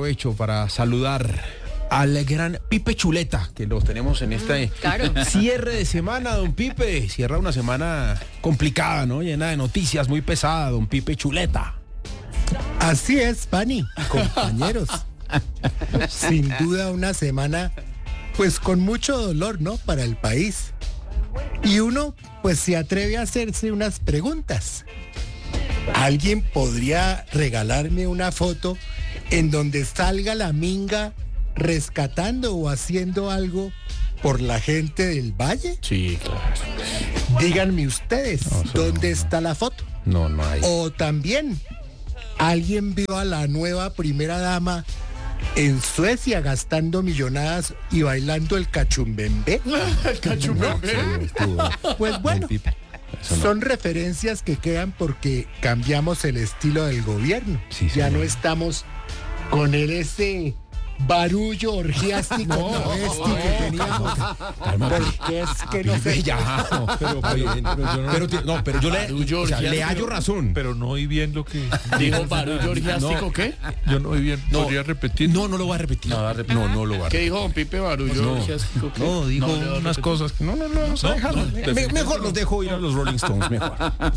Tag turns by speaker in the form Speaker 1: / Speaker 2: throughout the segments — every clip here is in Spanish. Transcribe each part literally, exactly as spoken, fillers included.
Speaker 1: aprovecho para saludar al gran Pipe Chuleta, que los tenemos en este
Speaker 2: claro.
Speaker 1: cierre de semana, don Pipe. Cierra una semana complicada, ¿no? Llena de noticias, muy pesada, don Pipe Chuleta.
Speaker 3: Así es, Pani, compañeros. Sin duda una semana, pues con mucho dolor, ¿no? Para el país. Y uno, pues se atreve a hacerse unas preguntas. ¿Alguien podría regalarme una foto en donde salga la minga rescatando o haciendo algo por la gente del Valle?
Speaker 1: Sí, claro.
Speaker 3: Díganme ustedes,
Speaker 1: no,
Speaker 3: ¿dónde
Speaker 1: no,
Speaker 3: está la foto?
Speaker 1: No, no hay.
Speaker 3: O también, ¿alguien vio a la nueva primera dama en Suecia gastando millonadas y bailando el cachumbembe?
Speaker 2: El cachumbembe.
Speaker 3: Pues bueno, son referencias que quedan porque cambiamos el estilo del gobierno.
Speaker 1: Sí,
Speaker 3: ya
Speaker 1: señor.
Speaker 3: no estamos con el ese barullo orgiástico
Speaker 1: No,
Speaker 3: travesti
Speaker 1: no,
Speaker 3: que teníamos.
Speaker 1: Cálmate.
Speaker 3: Porque es que no
Speaker 1: Pipe,
Speaker 3: sé.
Speaker 1: ya, no, pero, pero, pero yo no, pero, no, pero yo le,
Speaker 4: Barullo
Speaker 1: o sea, le
Speaker 4: orgiástico,
Speaker 1: hallo razón.
Speaker 4: Pero no oí bien lo que...
Speaker 2: ¿Dijo barullo orgiástico
Speaker 4: No.
Speaker 2: qué?
Speaker 4: Yo no oí bien.
Speaker 1: No.
Speaker 4: ¿Podría repetir?
Speaker 1: No, no lo voy a repetir.
Speaker 4: No, va a repetir.
Speaker 1: No, no lo voy a
Speaker 2: ¿Qué
Speaker 1: repetir.
Speaker 2: dijo don Pipe barullo
Speaker 1: No.
Speaker 2: orgiástico qué?
Speaker 1: No, dijo
Speaker 2: No, le voy a
Speaker 1: unas
Speaker 2: repetir.
Speaker 1: cosas que no, no, no, vamos a
Speaker 4: No,
Speaker 1: dejarlo.
Speaker 4: no,
Speaker 1: Me-
Speaker 4: definitivamente
Speaker 1: mejor los dejo ir a los Rolling Stones, mejor.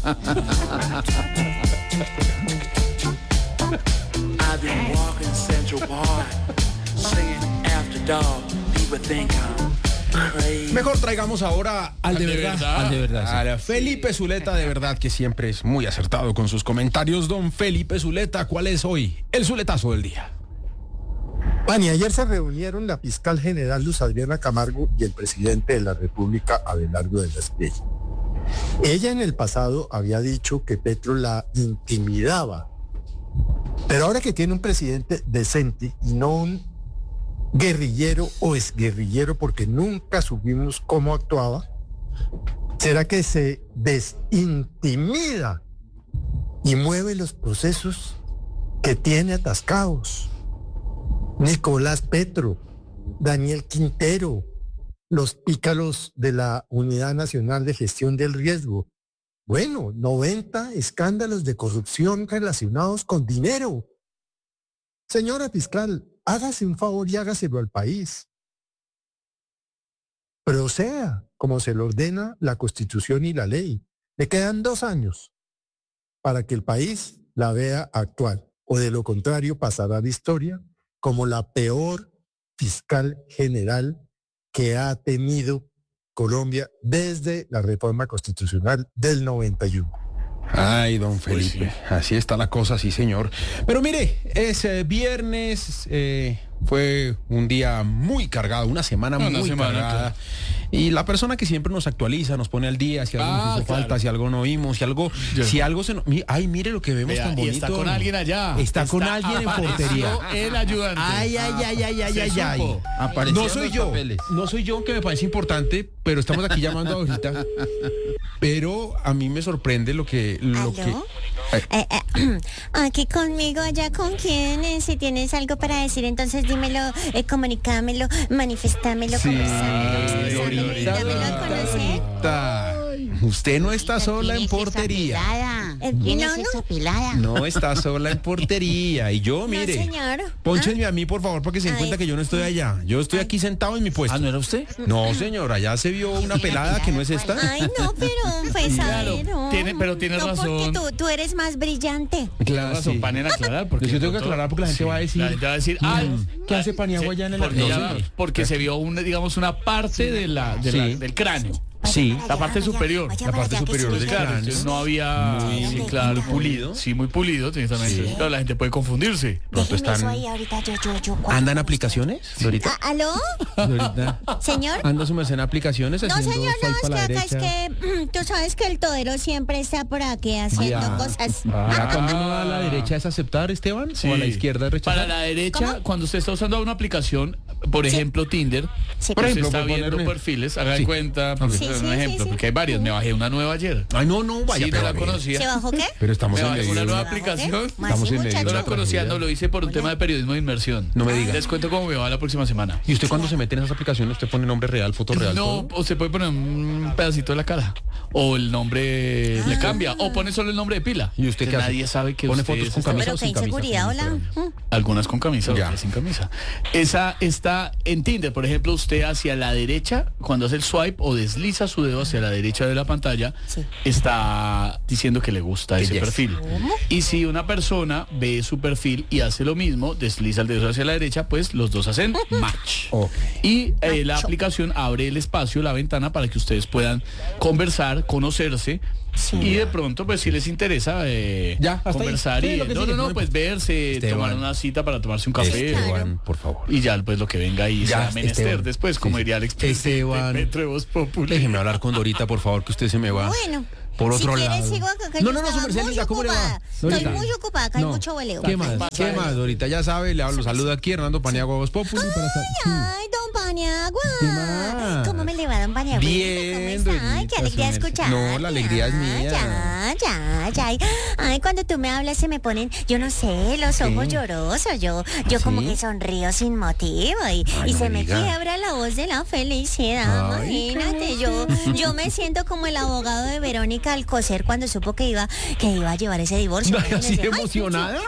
Speaker 5: I've been walking Central Park, singing after dark. People think I'm crazy.
Speaker 1: Mejor traigamos ahora al de
Speaker 2: Al de
Speaker 1: verdad.
Speaker 2: verdad.
Speaker 1: Al de verdad. A Felipe Zuleta, de verdad, que siempre es muy acertado con sus comentarios. Don Felipe Zuleta, ¿cuál es hoy el Zuletazo del día?
Speaker 3: Pani, ayer se reunieron la fiscal general Luz Adriana Camargo y el presidente de la República, Abelardo de la Espriella. Ella en el pasado había dicho que Petro la intimidaba, pero ahora que tiene un presidente decente y no un guerrillero o exguerrillero, porque nunca supimos cómo actuaba, ¿será que se desintimida y mueve los procesos que tiene atascados? Nicolás Petro, Daniel Quintero, los pícaros de la Unidad Nacional de Gestión del Riesgo. Bueno, noventa escándalos de corrupción relacionados con dinero. Señora fiscal, hágase un favor y hágaselo al país. Proceda como se le ordena la Constitución y la ley. Le quedan dos años para que el país la vea actual, o de lo contrario pasará a la historia como la peor fiscal general que ha tenido Colombia desde la reforma constitucional del noventa y uno.
Speaker 1: Ay, don Felipe, así está la cosa, sí, señor. Pero mire, es eh, viernes, eh, fue un día muy cargado, una semana
Speaker 2: Una
Speaker 1: muy
Speaker 2: semana,
Speaker 1: cargada.
Speaker 2: claro.
Speaker 1: Y la persona que siempre nos actualiza, nos pone al día, si algo
Speaker 2: Ah,
Speaker 1: nos hizo
Speaker 2: claro.
Speaker 1: falta, si algo no vimos, si algo,
Speaker 2: Ya.
Speaker 1: si algo se nos... mi- Ay, mire lo que vemos
Speaker 2: Vea,
Speaker 1: tan
Speaker 2: y
Speaker 1: bonito.
Speaker 2: está con alguien allá.
Speaker 1: Está con alguien en
Speaker 2: apareció
Speaker 1: portería.
Speaker 2: el ayudante.
Speaker 1: Ay, ay, ay, ay, ay,
Speaker 2: Se
Speaker 1: ay, ay.
Speaker 2: supo.
Speaker 4: Aparecieron
Speaker 1: No soy
Speaker 4: los
Speaker 1: yo,
Speaker 4: papeles.
Speaker 1: no soy yo, que me parece importante, pero estamos aquí llamando ahorita. Pero a mí me sorprende lo que... Lo
Speaker 6: ¿Aló?
Speaker 1: que
Speaker 6: Eh, eh, aquí conmigo, allá con quién. Eh, si tienes algo para decir, entonces dímelo, eh, comunicámelo, manifestámelo,
Speaker 1: Sí,
Speaker 6: conversámelo, expresámelo y
Speaker 1: ahorita,
Speaker 6: dámelo a conocer.
Speaker 1: ahorita. Usted no está sola en portería.
Speaker 6: Eh,
Speaker 7: ¿Quién
Speaker 6: no,
Speaker 7: es
Speaker 6: no.
Speaker 7: esa pelada?
Speaker 1: No está sola en portería. Y yo,
Speaker 6: No,
Speaker 1: mire,
Speaker 6: señor.
Speaker 1: pónchenme a mí, por favor, para que se den
Speaker 6: Ay.
Speaker 1: cuenta que yo no estoy allá. Yo estoy aquí sentado en mi puesto.
Speaker 4: Ah, ¿no era usted?
Speaker 1: No, señor, allá se vio una pelada que no es esta.
Speaker 6: Ay, no, pero pues a
Speaker 2: Claro,
Speaker 6: ver, no.
Speaker 2: tiene- pero tiene
Speaker 6: no,
Speaker 2: razón.
Speaker 6: porque tú, tú eres más brillante.
Speaker 1: Claro,
Speaker 2: razón,
Speaker 1: sí.
Speaker 2: Pan, en aclarar. Porque
Speaker 1: Yo tengo que
Speaker 2: de pronto-
Speaker 1: aclarar porque la gente va a decir,
Speaker 2: La gente va a decir,
Speaker 1: mm,
Speaker 2: ah,
Speaker 1: ¿qué hace Paniagua
Speaker 2: sí,
Speaker 1: allá en el
Speaker 2: porque,
Speaker 1: arroz?
Speaker 2: ya- porque se vio, una, digamos, una parte de la, de la-
Speaker 1: Sí.
Speaker 2: del cráneo.
Speaker 1: Sí.
Speaker 6: Vaya
Speaker 2: La parte
Speaker 6: para allá,
Speaker 2: superior,
Speaker 6: vaya
Speaker 1: la
Speaker 6: para
Speaker 1: parte
Speaker 6: allá, que
Speaker 1: superior
Speaker 6: sí
Speaker 1: del
Speaker 6: me
Speaker 2: Claro,
Speaker 1: cráneo.
Speaker 2: entonces no había,
Speaker 6: Muy
Speaker 2: sí,
Speaker 6: bien.
Speaker 2: claro,
Speaker 1: pulido.
Speaker 2: Sí, muy pulido, exactamente.
Speaker 1: Sí.
Speaker 2: Claro, la gente puede confundirse.
Speaker 1: Pronto
Speaker 6: Déjeme eso
Speaker 1: están...
Speaker 6: ahí ahorita, yo, yo, yo. cuadro
Speaker 1: ¿Andan
Speaker 6: con
Speaker 1: aplicaciones, Dorita?
Speaker 6: usted. Ah, ¿Aló?
Speaker 1: Dorita.
Speaker 6: ¿Señor?
Speaker 1: ¿Anda su merced en aplicaciones?
Speaker 6: No,
Speaker 1: haciendo
Speaker 6: señor, no,
Speaker 1: swipe
Speaker 6: es
Speaker 1: a
Speaker 6: que
Speaker 1: la
Speaker 6: acá es
Speaker 1: derecha?
Speaker 6: que tú sabes que el todero siempre está por aquí haciendo
Speaker 1: Ya.
Speaker 6: cosas.
Speaker 1: Ya cuando uno va a la derecha es aceptar, Esteban,
Speaker 2: Sí.
Speaker 1: o a la izquierda es rechazar.
Speaker 2: Para la derecha,
Speaker 6: ¿Cómo?
Speaker 2: cuando usted está usando una aplicación, por ejemplo, Tinder.
Speaker 6: Sí.
Speaker 1: Por
Speaker 2: Por
Speaker 1: ejemplo,
Speaker 2: está
Speaker 1: por poner
Speaker 2: viendo
Speaker 1: un-
Speaker 2: perfiles, haga de
Speaker 1: Sí.
Speaker 2: cuenta,
Speaker 1: Ok.
Speaker 2: por
Speaker 6: Sí,
Speaker 2: ejemplo,
Speaker 6: sí,
Speaker 2: un
Speaker 6: sí,
Speaker 2: ejemplo,
Speaker 6: sí.
Speaker 2: porque hay varias. Me bajé una nueva ayer.
Speaker 1: Ay, no, no, vaya.
Speaker 2: Sí, no
Speaker 1: pero
Speaker 2: la
Speaker 1: a ver.
Speaker 2: conocía.
Speaker 6: ¿Se bajó qué?
Speaker 1: Pero estamos
Speaker 2: Me
Speaker 1: en
Speaker 2: bajé
Speaker 1: medio
Speaker 2: una
Speaker 1: de
Speaker 2: nueva
Speaker 1: una-
Speaker 2: aplicación.
Speaker 6: ¿Más
Speaker 1: Estamos
Speaker 6: sí,
Speaker 1: en medio de
Speaker 2: No
Speaker 6: muchacho?
Speaker 2: la conocía, no lo hice por un tema de periodismo de inmersión.
Speaker 1: No me diga.
Speaker 2: Les cuento cómo me va la próxima semana.
Speaker 1: ¿Y usted cuando se mete en esas aplicaciones, usted pone nombre real, foto real?
Speaker 2: No,
Speaker 1: todo?
Speaker 2: o se puede poner un pedacito de la cara. O el nombre le cambia. O pone solo el nombre de pila.
Speaker 1: ¿Y usted qué hace?
Speaker 2: Nadie sabe que
Speaker 1: ¿Pone
Speaker 2: usted
Speaker 1: fotos
Speaker 2: es
Speaker 1: con
Speaker 2: esta-
Speaker 1: camisa
Speaker 6: Pero
Speaker 1: o
Speaker 6: qué
Speaker 1: sin camisa?
Speaker 6: inseguridad, hola. Mm.
Speaker 2: Algunas con camisa,
Speaker 1: Ya.
Speaker 2: otras sin camisa. Esa está en Tinder. Por ejemplo, usted hacia la derecha, cuando hace el swipe o desliza su dedo hacia la derecha de la pantalla,
Speaker 6: Sí.
Speaker 2: está diciendo que le gusta
Speaker 1: Que
Speaker 2: ese
Speaker 1: yes.
Speaker 2: perfil. Y si una persona ve su perfil y hace lo mismo, desliza el dedo hacia la derecha, pues los dos hacen match.
Speaker 1: Ok.
Speaker 2: Y eh, la
Speaker 6: Macho.
Speaker 2: aplicación abre el espacio, la ventana, para que ustedes puedan conversar, conocerse.
Speaker 6: Sí.
Speaker 2: Y de pronto, pues si les interesa eh,
Speaker 1: Ya, hasta ahí.
Speaker 2: conversar
Speaker 1: Sí,
Speaker 2: y
Speaker 1: lo que
Speaker 2: no,
Speaker 1: sigue,
Speaker 2: no, no,
Speaker 1: no
Speaker 2: pues
Speaker 1: importa.
Speaker 2: verse,
Speaker 1: Esteban.
Speaker 2: tomar una cita para tomarse un café.
Speaker 6: Claro.
Speaker 1: Esteban, por favor.
Speaker 2: Y ya pues lo que venga ahí
Speaker 1: Ya,
Speaker 2: sea menester
Speaker 1: Esteban.
Speaker 2: después, como
Speaker 1: Sí, sí.
Speaker 2: diría el expresidente
Speaker 1: Esteban.
Speaker 2: Petro de Voz Populi.
Speaker 1: Déjeme hablar con Dorita, por favor, que usted se me va.
Speaker 6: Bueno.
Speaker 1: Por otro
Speaker 6: si
Speaker 1: lado.
Speaker 6: quieres, sigo acá, que
Speaker 1: No,
Speaker 6: yo
Speaker 1: no, no, su
Speaker 6: estaba
Speaker 1: merced,
Speaker 6: muy
Speaker 1: linda, ¿cómo le va?
Speaker 6: ocupada. Estoy
Speaker 1: Dorita.
Speaker 6: muy ocupada, acá hay
Speaker 1: No.
Speaker 6: mucho hueleo.
Speaker 1: ¿Qué más?
Speaker 2: pasa
Speaker 1: ¿Qué
Speaker 2: ahí?
Speaker 1: más, Dorita? Ya sabe, le hablo, saluda aquí Hernando Paniagua, Voz Populi. Para sa-
Speaker 6: Ay, don Paniagua.
Speaker 1: ¿Qué más?
Speaker 6: ¿Cómo me le va, don Paniagua?
Speaker 1: Bien,
Speaker 6: ¿Cómo está? Ay,
Speaker 1: Dorita,
Speaker 6: qué alegría
Speaker 1: su merced.
Speaker 6: escuchar.
Speaker 1: No, la alegría es mía.
Speaker 6: Ya, ya, ya. Ay, ay, cuando tú me hablas se me ponen, yo no sé, los ojos llorosos. Yo, yo
Speaker 1: ¿Sí?
Speaker 6: como que sonrío sin motivo y,
Speaker 1: Ay,
Speaker 6: y
Speaker 1: no
Speaker 6: se
Speaker 1: me
Speaker 6: me
Speaker 1: diga.
Speaker 6: quiebra la voz de la felicidad.
Speaker 1: Ay,
Speaker 6: Imagínate, yo, yo me siento como el abogado de Verónica Alcocer cuando supo que iba, que iba a llevar ese divorcio.
Speaker 1: Ay, así
Speaker 6: Imagínese. Ay,
Speaker 1: emocionada.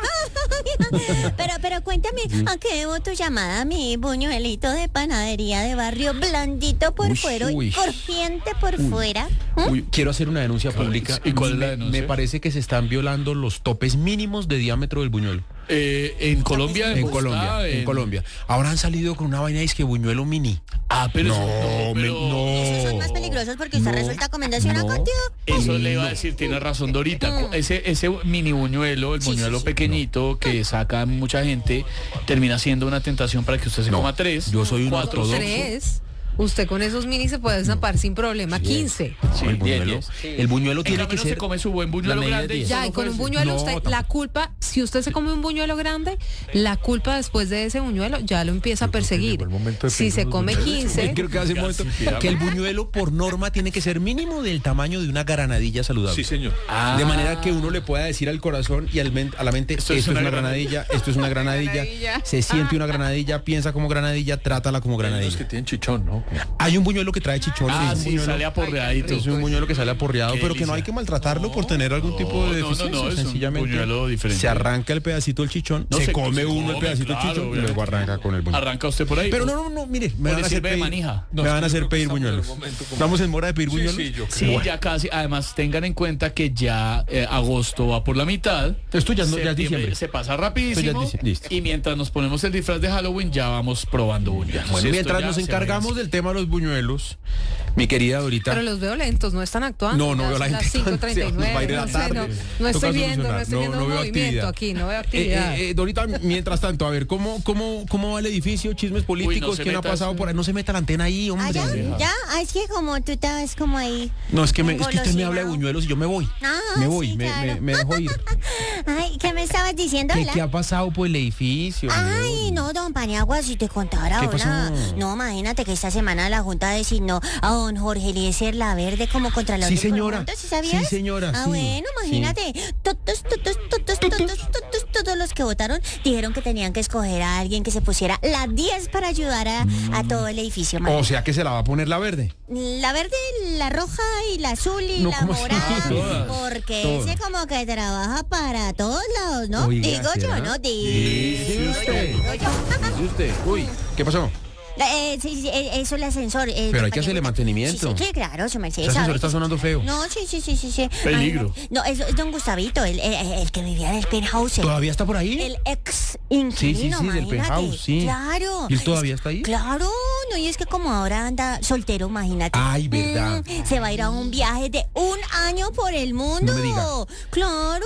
Speaker 6: pero, pero cuéntame, ¿a qué debo tu llamada, mi buñuelito de panadería de barrio, blandito por
Speaker 1: Uy,
Speaker 6: fuera
Speaker 1: uy.
Speaker 6: y crujiente por fuera? ¿Mm?
Speaker 1: Uy, quiero hacer una denuncia pública.
Speaker 2: ¿Y cuál es la
Speaker 1: Me-
Speaker 2: denuncia?
Speaker 1: Me parece que se están violando los topes mínimos de diámetro del buñuelo.
Speaker 2: Eh, en Colombia,
Speaker 1: En
Speaker 2: Bogotá,
Speaker 1: Colombia, en Colombia. Ahora han salido con una vaina es que buñuelo mini.
Speaker 2: Ah, pero
Speaker 1: No,
Speaker 2: eso, no,
Speaker 1: me-
Speaker 2: pero
Speaker 1: no.
Speaker 6: Esos son más peligrosos porque usted
Speaker 1: No,
Speaker 6: resulta comiéndose una
Speaker 1: no.
Speaker 6: cantidad.
Speaker 2: Eso le iba a decir, tiene razón Dorita. Ese, ese mini buñuelo, el
Speaker 6: Sí, sí,
Speaker 2: buñuelo
Speaker 6: sí.
Speaker 2: pequeñito que saca mucha gente, termina siendo una tentación para que usted se
Speaker 1: No,
Speaker 2: coma tres.
Speaker 1: yo soy un
Speaker 2: cuatro,
Speaker 1: ortodoxo.
Speaker 7: Tres. Usted con esos mini se puede zampar sin problema. quince.
Speaker 2: Sí,
Speaker 1: el
Speaker 2: diez,
Speaker 1: buñuelo,
Speaker 2: diez.
Speaker 1: el buñuelo
Speaker 2: En
Speaker 1: tiene
Speaker 2: cambio,
Speaker 1: que
Speaker 2: no
Speaker 1: ser
Speaker 2: se come su buen buñuelo
Speaker 1: la medida
Speaker 2: grande.
Speaker 1: de
Speaker 2: y
Speaker 1: diez.
Speaker 7: Ya,
Speaker 2: solo
Speaker 7: y con un
Speaker 2: ofrece.
Speaker 7: buñuelo
Speaker 1: No,
Speaker 7: usted,
Speaker 1: tampoco.
Speaker 7: la culpa, si usted se come un buñuelo grande, la culpa después de ese buñuelo ya lo empieza a perseguir.
Speaker 4: llegó el momento de
Speaker 7: Si
Speaker 4: pedir
Speaker 7: se
Speaker 4: unos
Speaker 7: come
Speaker 4: buñuelos.
Speaker 7: quince,
Speaker 1: Creo que hace un momento que el buñuelo por norma tiene que ser mínimo del tamaño de una granadilla saludable.
Speaker 4: Sí, señor.
Speaker 2: Ah.
Speaker 1: De manera que uno le pueda decir al corazón y al men- a la mente, esto, es una granadilla, esto es una granadilla,
Speaker 7: Granadilla.
Speaker 1: se siente una granadilla, piensa como granadilla, trátala como
Speaker 4: Los que
Speaker 1: granadilla.
Speaker 4: tienen chichón, ¿no?
Speaker 1: Hay un buñuelo que trae chichón,
Speaker 2: Ah,
Speaker 1: es un
Speaker 2: sí,
Speaker 1: buñuelo-
Speaker 2: sale aporreadito.
Speaker 1: es un buñuelo que sale aporreado,
Speaker 2: Qué
Speaker 1: pero que no
Speaker 2: delicia.
Speaker 1: hay que maltratarlo por tener algún tipo de
Speaker 2: no, no,
Speaker 1: deficiencia.
Speaker 2: no, es un
Speaker 1: Sencillamente
Speaker 2: buñuelo diferente.
Speaker 1: se arranca el pedacito del chichón,
Speaker 2: No
Speaker 1: se,
Speaker 2: se-
Speaker 1: come
Speaker 2: se
Speaker 1: uno el
Speaker 2: come,
Speaker 1: pedacito
Speaker 2: claro,
Speaker 1: del chichón y
Speaker 2: obviamente.
Speaker 1: luego arranca con el buñuelo.
Speaker 2: Arranca usted por ahí.
Speaker 1: Pero no, no, no, mire, me
Speaker 2: ¿O
Speaker 1: van
Speaker 2: le
Speaker 1: a hacer
Speaker 2: sirve de
Speaker 1: pedir,
Speaker 2: manija?
Speaker 1: me
Speaker 4: No,
Speaker 1: van a
Speaker 4: yo
Speaker 1: hacer
Speaker 4: creo que
Speaker 1: pedir
Speaker 4: estamos en el
Speaker 1: buñuelos.
Speaker 4: momento como-
Speaker 1: Estamos en mora de pedir
Speaker 4: Sí,
Speaker 1: buñuelos.
Speaker 4: sí, yo
Speaker 2: Sí,
Speaker 4: creo.
Speaker 2: ya casi. Además, tengan en cuenta que ya eh, agosto va por la mitad.
Speaker 1: Esto ya no- ya es
Speaker 2: Septiembre
Speaker 1: diciembre.
Speaker 2: se pasa
Speaker 1: Esto ya
Speaker 2: rapidísimo.
Speaker 1: es dici- listo.
Speaker 2: Y mientras nos ponemos el disfraz de Halloween, ya vamos probando buñuelos.
Speaker 1: Bueno,
Speaker 2: Esto
Speaker 1: mientras
Speaker 2: ya
Speaker 1: nos
Speaker 2: se
Speaker 1: encargamos
Speaker 2: vence.
Speaker 1: del tema de los buñuelos, mi querida Dorita.
Speaker 7: pero los veo lentos, no están actuando.
Speaker 1: No, no
Speaker 7: Ya
Speaker 1: veo la
Speaker 7: son
Speaker 1: gente
Speaker 7: las cinco
Speaker 1: tan-
Speaker 7: treinta y
Speaker 1: se nos va a ir
Speaker 7: nueve,
Speaker 1: la
Speaker 7: no sé,
Speaker 1: tarde.
Speaker 7: no, no
Speaker 1: Toca
Speaker 7: estoy viendo, no
Speaker 1: solucionar.
Speaker 7: estoy
Speaker 1: No,
Speaker 7: viendo
Speaker 1: no veo
Speaker 7: movimiento
Speaker 1: actividad.
Speaker 7: aquí, no veo
Speaker 1: Eh,
Speaker 7: actividad.
Speaker 1: eh, eh, Dorita, mientras tanto, a ver, ¿cómo, cómo, cómo va el edificio? Chismes políticos,
Speaker 2: se
Speaker 1: ¿quién ha
Speaker 2: meta
Speaker 1: pasado
Speaker 2: eso.
Speaker 1: por ahí? No se meta la antena ahí, hombre.
Speaker 6: Ah, ya, ya, ah, es que como tú estabas como ahí.
Speaker 1: No, es que, me, es que usted me
Speaker 6: engolosinado.
Speaker 1: habla de buñuelos y yo me voy.
Speaker 6: Ah,
Speaker 1: me voy,
Speaker 6: sí,
Speaker 1: me,
Speaker 6: claro.
Speaker 1: me, me dejo ir.
Speaker 6: Ay, ¿qué me estabas diciendo,
Speaker 1: ¿Qué,
Speaker 6: hola?
Speaker 1: qué ha pasado por el edificio?
Speaker 6: Ay, no, don Paniagua, si te contara
Speaker 1: ¿Qué
Speaker 6: ahora.
Speaker 1: pasó?
Speaker 6: No, imagínate que esta semana la Junta designó a don Jorge Eliezer Laverde como contralor
Speaker 1: Sí,
Speaker 6: del
Speaker 1: señora.
Speaker 6: conjunto, ¿sí sabías?
Speaker 1: Sí, señora,
Speaker 6: Ah,
Speaker 1: sí,
Speaker 6: bueno,
Speaker 1: sí.
Speaker 6: imagínate. Todos, todos, todos, todos, todos, todos los que votaron dijeron que tenían que escoger a alguien que se pusiera la diez para ayudar a, a todo el edificio.
Speaker 1: O
Speaker 6: imagínate.
Speaker 1: sea que se la va a poner la verde.
Speaker 6: La verde, la roja y la azul y
Speaker 1: No,
Speaker 6: la
Speaker 1: ¿cómo así?
Speaker 6: morada.
Speaker 2: Todas.
Speaker 6: Porque
Speaker 1: Todas.
Speaker 6: ese como que trabaja para todos lados, ¿no?
Speaker 1: Oiga,
Speaker 6: Digo yo,
Speaker 1: ¿será?
Speaker 6: ¿no?
Speaker 1: Dice
Speaker 6: Digo yo,
Speaker 1: usted.
Speaker 6: digo yo.
Speaker 1: Dice usted. Uy, ¿qué pasó?
Speaker 6: Eh, sí, sí, eh, eso el ascensor. eh,
Speaker 1: Pero hay que
Speaker 6: compañero.
Speaker 1: hacerle mantenimiento.
Speaker 6: Sí, sí, sí, claro, su merced.
Speaker 1: Ese ascensor
Speaker 6: sabe
Speaker 1: está
Speaker 6: que-
Speaker 1: sonando feo.
Speaker 6: No, sí, sí, sí, sí, sí.
Speaker 2: Peligro.
Speaker 6: Ay, no, es, es don Gustavito, el, el, el que vivía en el penthouse. el-
Speaker 1: ¿Todavía está por ahí?
Speaker 6: El ex inquilino,
Speaker 1: Sí, sí, sí, del
Speaker 6: imagínate.
Speaker 1: penthouse, sí.
Speaker 6: Claro.
Speaker 1: ¿Y él todavía está ahí?
Speaker 6: Claro, no, y es que como ahora anda soltero, imagínate.
Speaker 1: Ay, verdad.
Speaker 6: Mm, se va a ir a un viaje de un año por el mundo.
Speaker 1: No me diga.
Speaker 6: Claro.